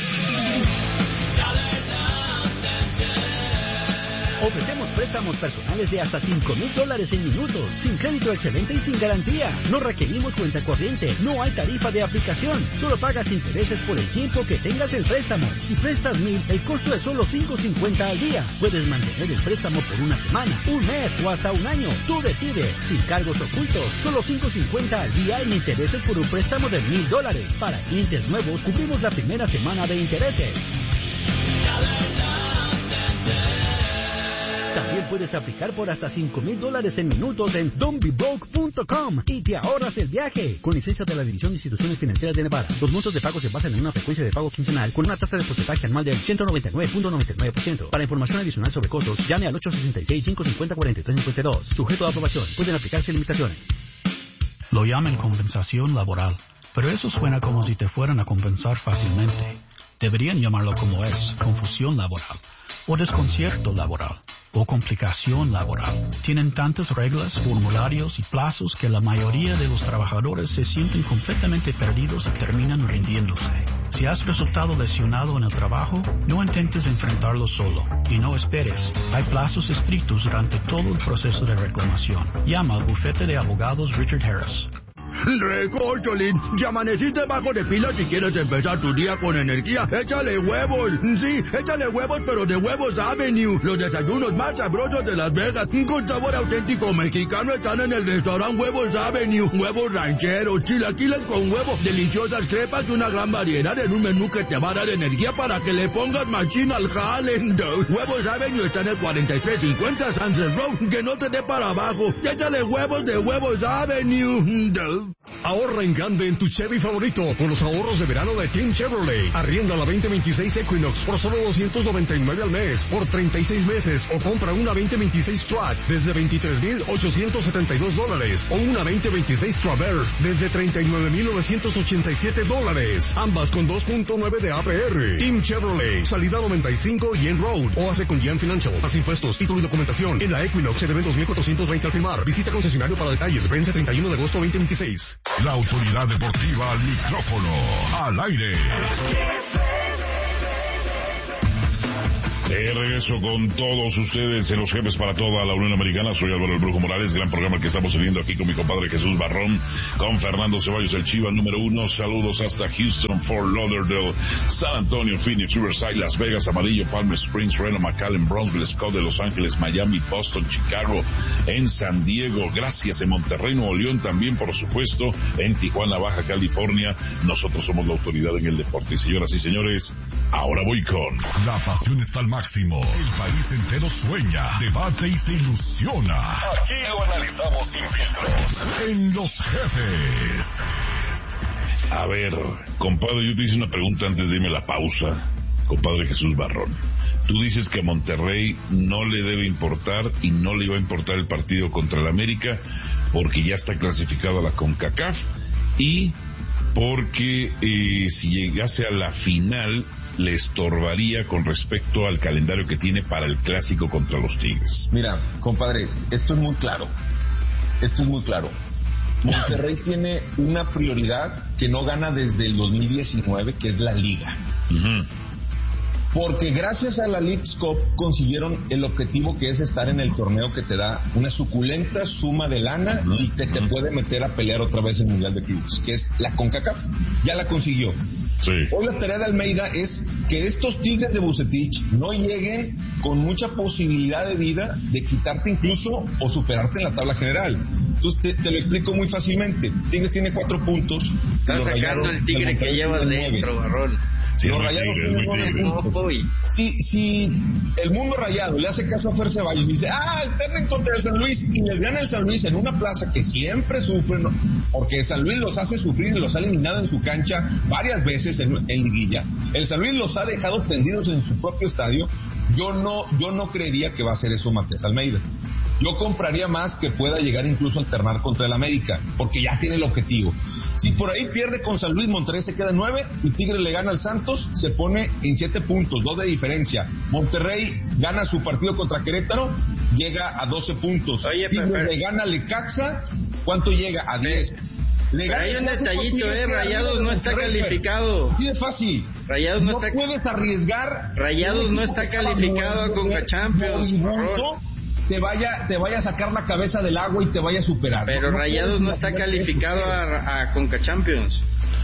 Ofrecemos préstamos personales de hasta cinco mil dólares en minutos, sin crédito excelente y sin garantía. No requerimos cuenta corriente, no hay tarifa de aplicación, solo pagas intereses por el tiempo que tengas el préstamo. Si prestas mil, el costo es solo cinco cincuenta al día. Puedes mantener el préstamo por una semana, un mes o hasta un año. Tú decides, sin cargos ocultos, solo cinco cincuenta al día en intereses por un préstamo de mil dólares. Para clientes nuevos, cubrimos la primera semana de intereses. También puedes aplicar por hasta cinco mil dólares en minutos en don't be broke punto com y te ahorras el viaje. Con licencia de la División de Instituciones Financieras de Nevada. Los montos de pago se basan en una frecuencia de pago quincenal con una tasa de porcentaje anual del ciento noventa y nueve punto noventa y nueve por ciento. Para información adicional sobre costos, llame al ocho sesenta y seis, cinco cincuenta, cuarenta y tres cincuenta y dos. Sujeto a aprobación. Pueden aplicarse limitaciones. Lo llaman compensación laboral, pero eso suena como si te fueran a compensar fácilmente. Deberían llamarlo como es, confusión laboral, o desconcierto laboral, o complicación laboral. Tienen tantas reglas, formularios y plazos que la mayoría de los trabajadores se sienten completamente perdidos y terminan rindiéndose. Si has resultado lesionado en el trabajo, no intentes enfrentarlo solo y no esperes. Hay plazos estrictos durante todo el proceso de reclamación. Llama al bufete de abogados Richard Harris. Recórcholis, si amaneciste bajo de pilas y quieres empezar tu día con energía, échale huevos. Sí, échale huevos, pero de Huevos Avenue. Los desayunos más sabrosos de Las Vegas, con sabor auténtico mexicano, están en el restaurante Huevos Avenue. Huevos rancheros, chilaquiles con huevo, deliciosas crepas y una gran variedad en un menú que te va a dar energía para que le pongas machín al jale. Huevos Avenue está en el cuarenta y tres cincuenta Sunset Road, que no te dé para abajo. Échale huevos de Huevos Avenue. Ahorra en grande en tu Chevy favorito con los ahorros de verano de Team Chevrolet. Arrienda la veinte veintiséis Equinox por solo doscientos noventa y nueve al mes por treinta y seis meses, o compra una veinte veintiséis Trax desde veintitrés mil ochocientos setenta y dos dólares o una veinte veintiséis Traverse desde treinta y nueve mil novecientos ochenta y siete dólares, ambas con dos punto nueve de A P R. Team Chevrolet, salida noventa y cinco y en Road, o hace con Jan Financial. Más impuestos, título y documentación en la Equinox, se deben dos mil cuatrocientos veinte al firmar. Visita concesionario para detalles. Vence treinta y uno de agosto veinte veintiséis. La autoridad deportiva al micrófono, al aire. De regreso con todos ustedes en los jefes para toda la Unión Americana. Soy Álvaro el Brujo Morales, gran programa que estamos teniendo aquí con mi compadre Jesús Barrón, con Fernando Ceballos, el Chiva número uno. Saludos hasta Houston, Fort Lauderdale, San Antonio, Phoenix, Riverside, Las Vegas, Amarillo, Palm Springs, Reno, McAllen, Brownsville, Scott de Los Ángeles, Miami, Boston, Chicago, en San Diego, gracias, en Monterrey, Nuevo León, también por supuesto en Tijuana, Baja California. Nosotros somos la autoridad en el deporte. Y señoras y señores, ahora voy con la pasión está al máximo. El país entero sueña, debate y se ilusiona. Aquí lo analizamos sin filtros. En Los Jefes. A ver, compadre, yo te hice una pregunta antes de irme a la pausa. Compadre Jesús Barrón, tú dices que a Monterrey no le debe importar y no le iba a importar el partido contra el América porque ya está clasificado a la CONCACAF y porque eh, si llegase a la final le estorbaría con respecto al calendario que tiene para el clásico contra los Tigres. Mira, compadre, esto es muy claro. Esto es muy claro. Monterrey tiene una prioridad que no gana desde el dos mil diecinueve, que es la Liga. Uh-huh. Porque gracias a la Leagues Cup consiguieron el objetivo que es estar en el torneo que te da una suculenta suma de lana uh-huh. y que te uh-huh. puede meter a pelear otra vez el Mundial de Clubes, que es la CONCACAF. Ya la consiguió. Sí. Hoy la tarea de Almeida es que estos Tigres de Bucetich no lleguen con mucha posibilidad de vida de quitarte incluso o superarte en la tabla general. Entonces te, te lo explico muy fácilmente. Tigres tiene cuatro puntos. Estás sacando el Tigre que lleva dentro, Barrón. Si los Rayados tienen si, si el mundo rayado le hace caso a Fer Ceballos y dice, ah, pierden contra el San Luis y les gana el San Luis en una plaza que siempre sufren, ¿no? Porque San Luis los hace sufrir y los ha eliminado en su cancha varias veces en, en liguilla. El San Luis los ha dejado tendidos en su propio estadio. Yo no, yo no creería que va a hacer eso Matías Almeida. Yo compraría más que pueda llegar incluso a alternar contra el América, porque ya tiene el objetivo. Si por ahí pierde con San Luis, Monterrey se queda en nueve y Tigre le gana al Santos, se pone en siete puntos, dos de diferencia. Monterrey gana su partido contra Querétaro, llega a doce puntos. Oye, Tigre pero... le gana a Lecaxa, ¿cuánto llega? A diez. Le pero hay un detallito, eh, Rayados no está calificado. Así de fácil. Rayados no, no está... puedes arriesgar. Rayados no está calificado a Conca Champions. te vaya te vaya a sacar la cabeza del agua y te vaya a superar. Pero no, Rayados no está calificado a, a Conca Champions.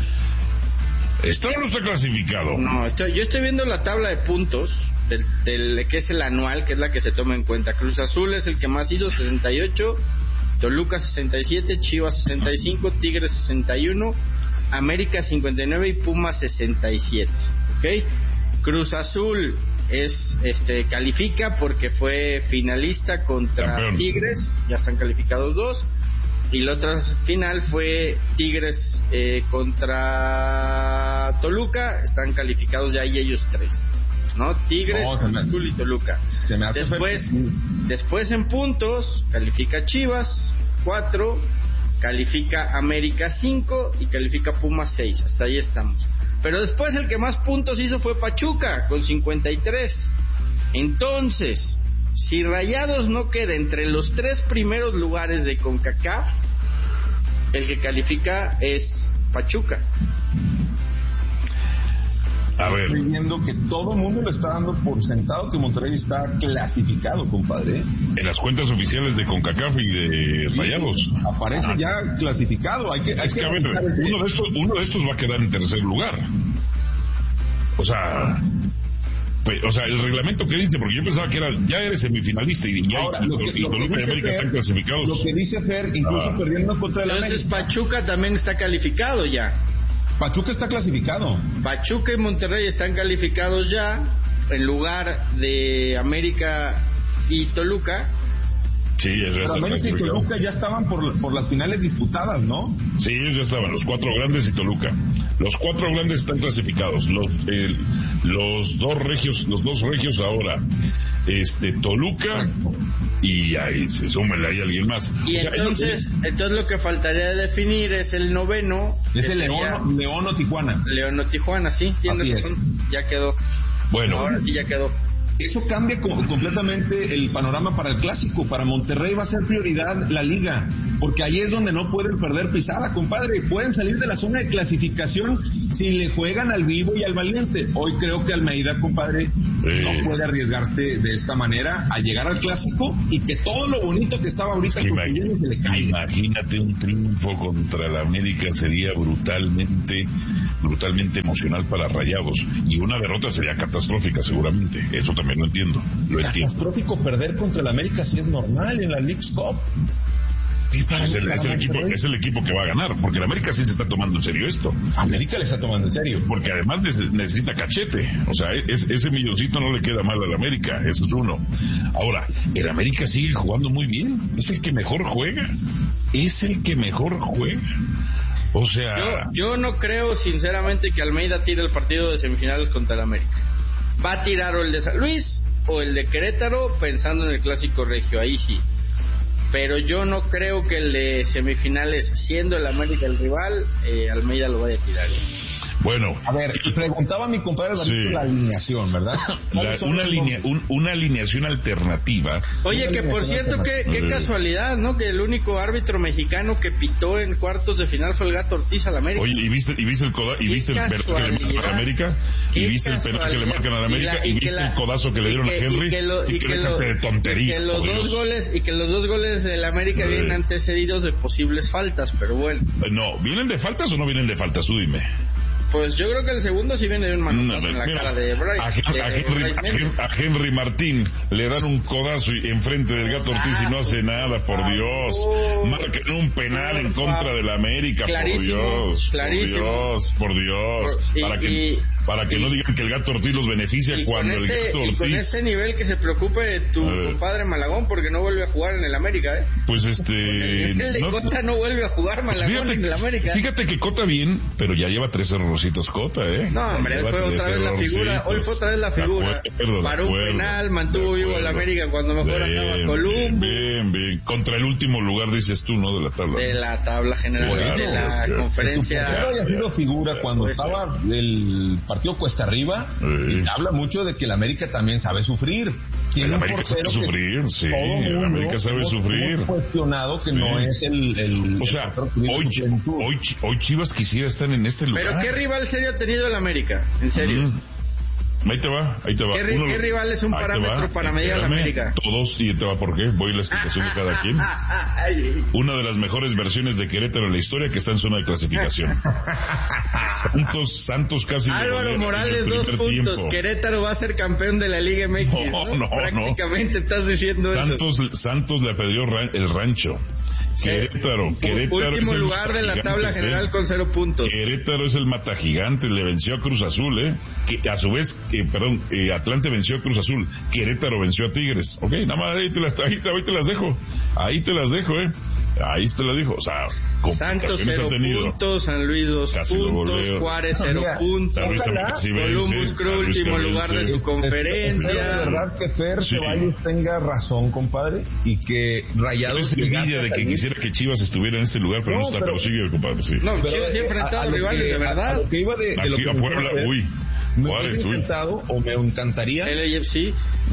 ¿Está o no está clasificado? No, estoy, yo estoy viendo la tabla de puntos del, del que es el anual, que es la que se toma en cuenta. Cruz Azul es el que más hizo, sesenta y ocho, Toluca sesenta y siete, Chivas sesenta y cinco, Tigres sesenta y uno, América cincuenta y nueve y Pumas sesenta y siete. ¿Ok? Cruz Azul es este califica porque fue finalista contra Campeón. Tigres, ya están calificados dos, y la otra final fue Tigres eh, contra Toluca, están calificados ya y ellos tres, ¿no? Tigres, no, Azul y Toluca. Se me hace después, después en puntos califica Chivas cuatro, califica América cinco y califica Pumas seis, hasta ahí estamos. Pero después el que más puntos hizo fue Pachuca, con cincuenta y tres. Entonces, si Rayados no queda entre los tres primeros lugares de CONCACAF, el que califica es Pachuca. A ver. Estoy viendo que todo el mundo lo está dando por sentado que Monterrey está clasificado, compadre. En las cuentas oficiales de CONCACAF y de Rayados. Aparece Ajá. ya clasificado. Hay que, hay es que, que a ver, uno de, estos, uno de estos va a quedar en tercer lugar. O sea... O sea, el reglamento que dice, porque yo pensaba que era, ya eres semifinalista y ya Ahora, y, lo que, y lo que Toluca y dice América Fer, están clasificados. Lo que dice Fer, incluso Ah. perdiendo contra el América. Entonces Pachuca también está calificado ya. Pachuca está clasificado. Pachuca y Monterrey están calificados ya en lugar de América y Toluca. Sí, eso Pero América y Toluca ya estaban por, por las finales disputadas, ¿no? Sí, ellos ya estaban, los cuatro grandes y Toluca. Los cuatro grandes están clasificados. Los, eh, los dos regios, los dos regios ahora, este Toluca y ahí se súmele ahí alguien más. Y o sea, entonces, ellos, entonces lo que faltaría definir es el noveno. Es el sería León, León o Tijuana. León o Tijuana, sí, tienes Así razón. es. Ya quedó. Bueno. Ahora sí ya quedó. Eso cambia co- completamente el panorama para el clásico. Para Monterrey va a ser prioridad la liga, porque ahí es donde no pueden perder pisada, compadre. Pueden salir de la zona de clasificación si le juegan al vivo y al valiente. Hoy creo que Almeida, compadre, sí. no puede arriesgarse de esta manera a llegar al clásico y que todo lo bonito que estaba ahorita es que construyendo se le caiga. Imagínate un triunfo contra la América, sería brutalmente, brutalmente emocional para Rayados. Y una derrota sería catastrófica seguramente. Eso también lo entiendo, lo entiendo. Catastrófico perder contra el América sí es normal en la Leagues Cup. Es, es, el, es, el equipo, es el equipo que va a ganar, porque el América sí se está tomando en serio esto. América le está tomando en serio. Porque además necesita cachete. O sea, es, ese milloncito no le queda mal al América, eso es uno. Ahora, el América sigue jugando muy bien. Es el que mejor juega. Es el que mejor juega. O sea... Yo, yo no creo sinceramente que Almeida tire el partido de semifinales contra el América. Va a tirar o el de San Luis o el de Querétaro pensando en el clásico regio, ahí sí. Pero yo no creo que el de semifinales, siendo el América el rival, eh, Almeida lo vaya a tirar. Bueno, a ver, preguntaba a mi compadre sí. la alineación, ¿verdad? La, una, alinea, un, una alineación alternativa. Oye, que por cierto, qué, qué casualidad, ¿no? Que el único árbitro mexicano que pitó en cuartos de final fue el Gato Ortiz al América. Oye, ¿y viste, y viste el, coda, y viste el penal que le marcan a la América? ¿Y viste el penal que le marcan a la América? ¿Y, y, y viste la, el codazo que le dieron que, a Henry? Y que, lo, y y que, que, lo, de tonterías, y que los dos goles y que los dos goles del América sí. vienen antecedidos de posibles faltas, pero bueno. No, ¿vienen de faltas o no vienen de faltas? Tú dime. Pues yo creo que el segundo sí viene de un manotazo no, en la mira, cara de Bryce. A, de, a, Henry, a, Henry, a Henry Martín le dan un codazo enfrente del Gato Ortiz y no hace nada, por Dios. Oh, Marcan un penal en contra de la América, por Dios. Clarísimo. Por Dios, por Dios. Por, y, para que, y, para que y, no digan que el Gato Ortiz los beneficia cuando este, el Gato Ortiz... Y con este nivel que se preocupe de tu eh, compadre Malagón porque no vuelve a jugar en el América, ¿eh? Pues este... El de no, Cota no vuelve a jugar Malagón fíjate, en el América. Fíjate que Cota bien, pero ya lleva tres errorcitos Cota, ¿eh? No, hombre, hoy fue otra vez la figura. Hoy fue otra vez la figura. Acuerdo, Paró un penal, mantuvo vivo al América cuando mejor bien, andaba Columbo. Bien, bien. Contra el último lugar, dices tú, ¿no? De la tabla. De la tabla general, sí, claro, de la claro. conferencia. Pero haya sido figura cuando pues, estaba el partido cuesta arriba. Sí. Y habla mucho de que el América también sabe sufrir. El América sabe sufrir, sí. El América sabe sufrir. Cuestionado que sí. no es el. el o sea, el hoy, hoy, hoy Chivas quisiera estar en este lugar. Pero ¿qué rival serio ha tenido el América? En serio. Mm. Ahí te va, ahí te va. ¿Qué, Uno, ¿qué rival es un parámetro para medir a la América? Todos, y te va por qué, voy a la explicación de cada quien. Una de las mejores versiones de Querétaro en la historia que está en zona de clasificación. Santos, Santos casi... Álvaro Morales, dos puntos. Tiempo. Querétaro va a ser campeón de la Liga M X. No, no, no. Prácticamente no. estás diciendo Santos, eso. Santos le perdió el rancho. Querétaro, Querétaro último es lugar de la tabla general eh. con cero puntos. Querétaro es el matagigante, le venció a Cruz Azul, eh. Que a su vez, eh, perdón, eh, Atlante venció a Cruz Azul, Querétaro venció a Tigres. Ok, nada más ahí te las, ahí, ahí te las dejo, ahí te las dejo, eh. Ahí te las dejo, o sea, Santos cero puntos, San Luis dos casi puntos, Juárez cero no, puntos, Columbus Crew último lugar de su conferencia. Es de verdad que Fer sí. Ceballos tenga razón, compadre, y que Rayados... Es envidia de que quisiera que Chivas estuviera en este lugar, pero no, no está, pero, pero sigue, compadre, sí. No, pero Chivas siempre ha enfrentado rivales, que, de verdad. A, a lo que iba de, de lo que a Puebla, uy. Me hubiese encantado, o me encantaría el A F C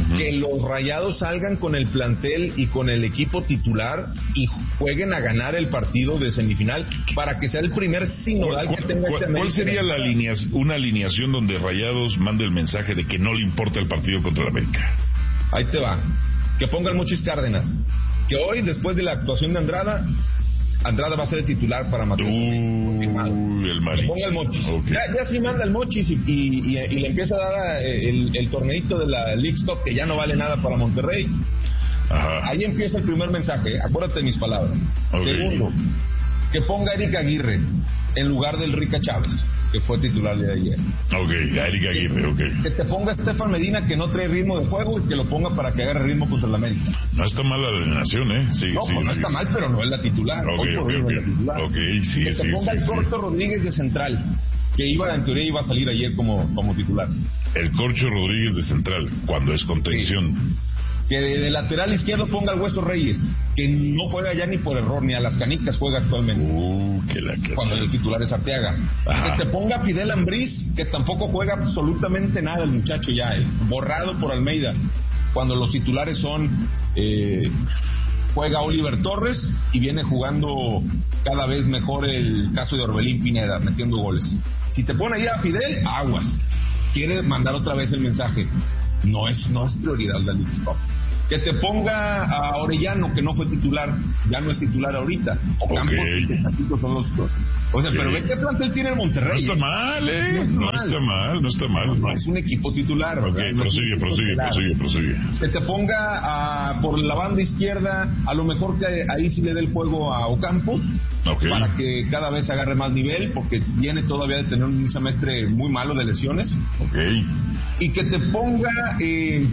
uh-huh. que los Rayados salgan con el plantel y con el equipo titular y jueguen a ganar el partido de semifinal para que sea el primer sinodal que tenga este América. ¿Cuál sería la alinea, una alineación donde Rayados mande el mensaje de que no le importa el partido contra el América? Ahí te va. Que ponga el Mochis Cárdenas. Que hoy, después de la actuación de Andrada, Andrada va a ser el titular para Matías. Uy, el Maris. Que ponga el Mochis. Okay. Ya, ya sí manda el Mochis y, y, y, y le empieza a dar el, el torneito de la League Cup, que ya no vale nada para Monterrey. Ajá. Ahí empieza el primer mensaje. Acuérdate de mis palabras. Okay. Segundo, que ponga a Eric Aguirre en lugar del Rica Chávez, que fue titular de ayer. Ok, a Eric Aguirre, ok. Que te ponga a Estefan Medina, que no trae ritmo de juego, y que lo ponga para que agarre ritmo contra el América. No está mal la alineación, ¿eh? Sí, no, sí, pues no sí, está sí. mal, pero no es la titular. Ok, Hoy por ok, hoy no ok. es la titular. Ok, sí, que sí, te ponga sí, el sí. Corto Rodríguez de central, que iba, en teoría iba a salir ayer como, como titular. El Corcho Rodríguez de central, cuando es contención. Sí. Que de, de lateral izquierdo ponga al Hueso Reyes, que no juega ya ni por error, ni a las canicas juega actualmente. Uh, que la que cuando el titular es Arteaga. Ajá. Que te ponga Fidel Ambriz, que tampoco juega absolutamente nada el muchacho ya, eh, borrado por Almeida. Cuando los titulares son, eh, juega Oliver Torres y viene jugando cada vez mejor el caso de Orbelín Pineda, metiendo goles. Si te pone ahí a Fidel, aguas. Quiere mandar otra vez el mensaje. No es, no es prioridad la League Cup. Que te ponga a Orellano, que no fue titular, ya no es titular ahorita. O Campos, okay. que son los... O sea, okay. pero ve qué plantel tiene el Monterrey. No está mal, ¿eh? No, no está mal, no está mal. No, no. Es un equipo titular. Ok, no prosigue, prosigue, prosigue, prosigue. Que te ponga a, por la banda izquierda, a lo mejor que ahí sí le dé el juego a Ocampos, okay. para que cada vez agarre más nivel, porque viene todavía de tener un semestre muy malo de lesiones. Ok. Y que te ponga... Eh,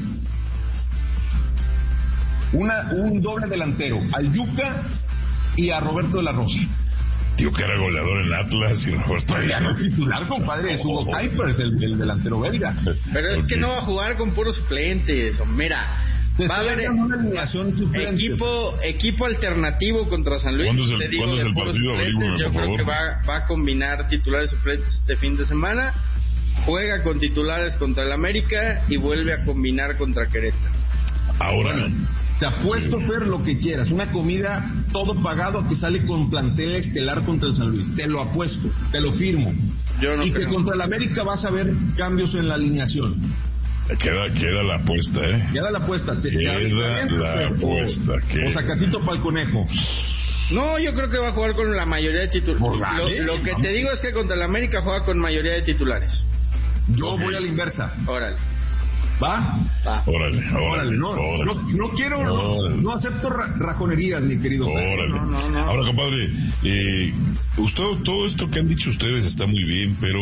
Una, un doble delantero, al Yuca y a Roberto de la Rosa. Tío, que era goleador en Atlas y Roberto de la Rosa. No es titular, compadre, es Hugo Kuipers, el, el delantero belga. Pero es okay. que no va a jugar con puros suplentes. Mira, va a haber una alineación equipo, equipo alternativo contra San Luis. ¿Cuándo es el, digo, ¿cuándo es el partido? Averigüeme, Yo por creo favor. que va, va a combinar titulares suplentes este fin de semana. Juega con titulares contra el América y vuelve a combinar contra Querétaro. Ahora no. Te apuesto, Fer, lo que quieras. Una comida todo pagado que sale con plantel estelar contra el San Luis. Te lo apuesto, te lo firmo. Yo no y creo. que contra el América vas a ver cambios en la alineación. Queda, queda la apuesta, ¿eh? Queda la apuesta. Te, queda te la Fer, apuesta. O, que... o Zacatito para el conejo. No, yo creo que va a jugar con la mayoría de titulares. Lo, lo que te digo es que contra el América juega con mayoría de titulares. Yo okay. voy a la inversa. Órale. ¿Va? Va. Órale, órale. órale, no, órale. No, no quiero, órale. no, no acepto ra rajonerías, mi querido. Órale. No, no, no. Ahora, compadre, eh, usted, todo esto que han dicho ustedes está muy bien, pero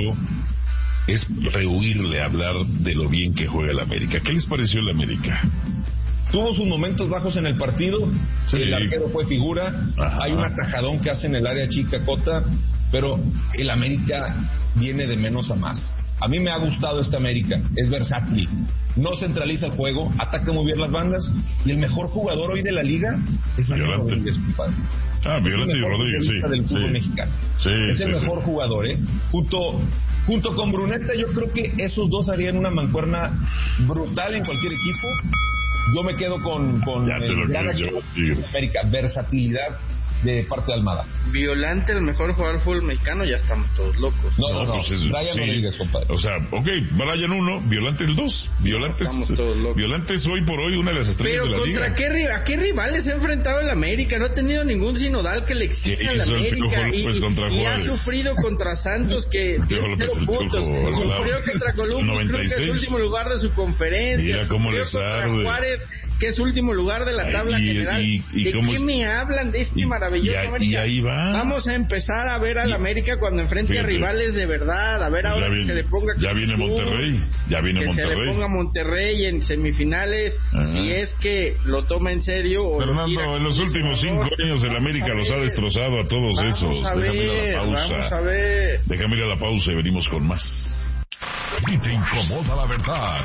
es rehuirle hablar de lo bien que juega el América. ¿Qué les pareció el América? Tuvo sus momentos bajos en el partido, sí. El arquero fue figura, ajá. Hay un atajadón que hace en el área chica Cota, pero el América viene de menos a más. A mí me ha gustado esta América, es versátil, no centraliza el juego, ataca muy bien las bandas, y el mejor jugador hoy de la liga es Violante Rodríguez, compadre. Ah, Violante y Rodríguez, sí. Del fútbol sí. mexicano. Sí, es sí, el mejor sí. jugador, ¿eh? Junto, junto con Bruneta, yo creo que esos dos harían una mancuerna brutal en cualquier equipo. Yo me quedo con, con ya te el lo gran América, versatilidad de parte de Almada. Violante, el mejor jugador fútbol mexicano, ya estamos todos locos. No, no, no, no. Pues es, Brian sí. Rodríguez, compadre. O sea, ok, Brian uno, Violante el dos. Violante es, Violante es hoy por hoy una de las estrellas Pero de la contra liga. Qué, ¿a qué rivales se ha enfrentado el América? No ha tenido ningún sinodal que le exija al América. Y, y ha sufrido contra Santos, que tiene cero puntos. Sufrió contra Columbus, creo que es último lugar de su conferencia. Mira cómo les contra arde. Juárez, que es último lugar de la tabla y, general. Y, y, ¿De cómo qué es? me hablan de este y, maravilloso y, América? Y ahí va. Vamos a empezar a ver al América cuando enfrente Fíjate. a rivales de verdad. A ver ahora viene, que se le ponga... Ya viene Monterrey. Ya viene que Monterrey. se le ponga Monterrey en semifinales. Ajá. Si es que lo toma en serio. O Fernando, en los últimos cinco años el América los ha destrozado a todos vamos esos. A ver, Déjame ir a la pausa. Vamos a ver. Déjame ir a la pausa y venimos con más. Si te incomoda la verdad,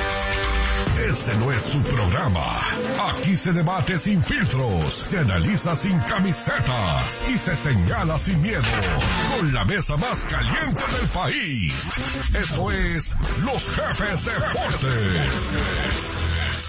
este no es su programa. Aquí se debate sin filtros, se analiza sin camisetas y se señala sin miedo. Con la mesa más caliente del país. Esto es Los Jefes Deportes.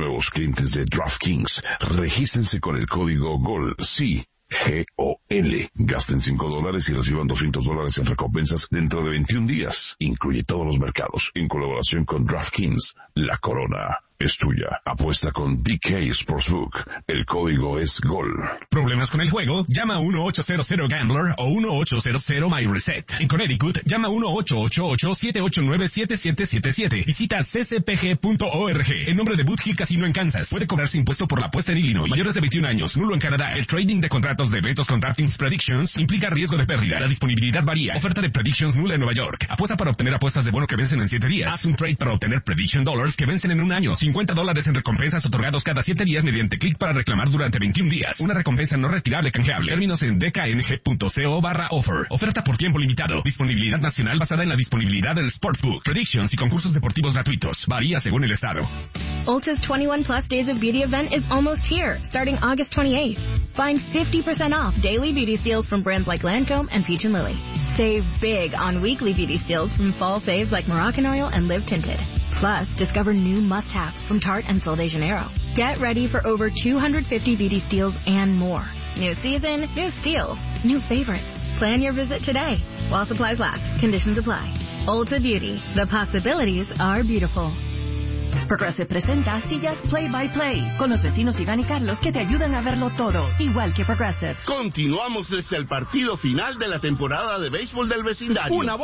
nuevos clientes de DraftKings, regístrense con el código GOL, sí, G O L. Gasten cinco dólares y reciban doscientos dólares en recompensas dentro de veintiún días. Incluye todos los mercados, en colaboración con DraftKings. La corona es tuya. Apuesta con D K Sportsbook. El código es GOL. ¿Problemas con el juego? Llama a uno ocho cero cero Gambler o uno ocho cero cero My Reset. En Connecticut, llama a uno ocho ocho ocho siete ocho nueve siete siete siete siete. Visita c c p g punto org. En nombre de Boot Hill Casino en Kansas. Puede cobrarse impuesto por la apuesta en Illinois. Mayores de veintiún años. Nulo en Canadá. El trading de contratos de eventos con DraftKings Predictions implica riesgo de pérdida. La disponibilidad varía. Oferta de Predictions nula en Nueva York. Apuesta para obtener apuestas de bono que vencen en siete días. Haz un trade para obtener Prediction Dollars que vencen en un año. cincuenta dólares en recompensas otorgados cada siete días mediante clic para reclamar durante veintiún días. Una recompensa no retirable canjeable. Términos en d k n g punto co barra offer. Oferta por tiempo limitado. Disponibilidad nacional basada en la disponibilidad del Sportsbook. Predictions y concursos deportivos gratuitos. Varía según el estado. Ulta's twenty-one plus Days of Beauty event is almost here, starting August twenty-eighth. Find fifty percent off daily beauty steals from brands like Lancome and Peach and Lily. Save big on weekly beauty steals from fall faves like Moroccan Oil and Live Tinted. Plus, discover new must-haves from Tarte and Sol de Janeiro. Get ready for over two hundred fifty beauty steals and more. New season, new steals, new favorites. Plan your visit today while supplies last. Conditions apply. Ulta Beauty. The possibilities are beautiful. Progressive presenta Sillas Play by Play con los vecinos Iván y Carlos que te ayudan a verlo todo, igual que Progressive. Continuamos desde el partido final de la temporada de béisbol del vecindario. Una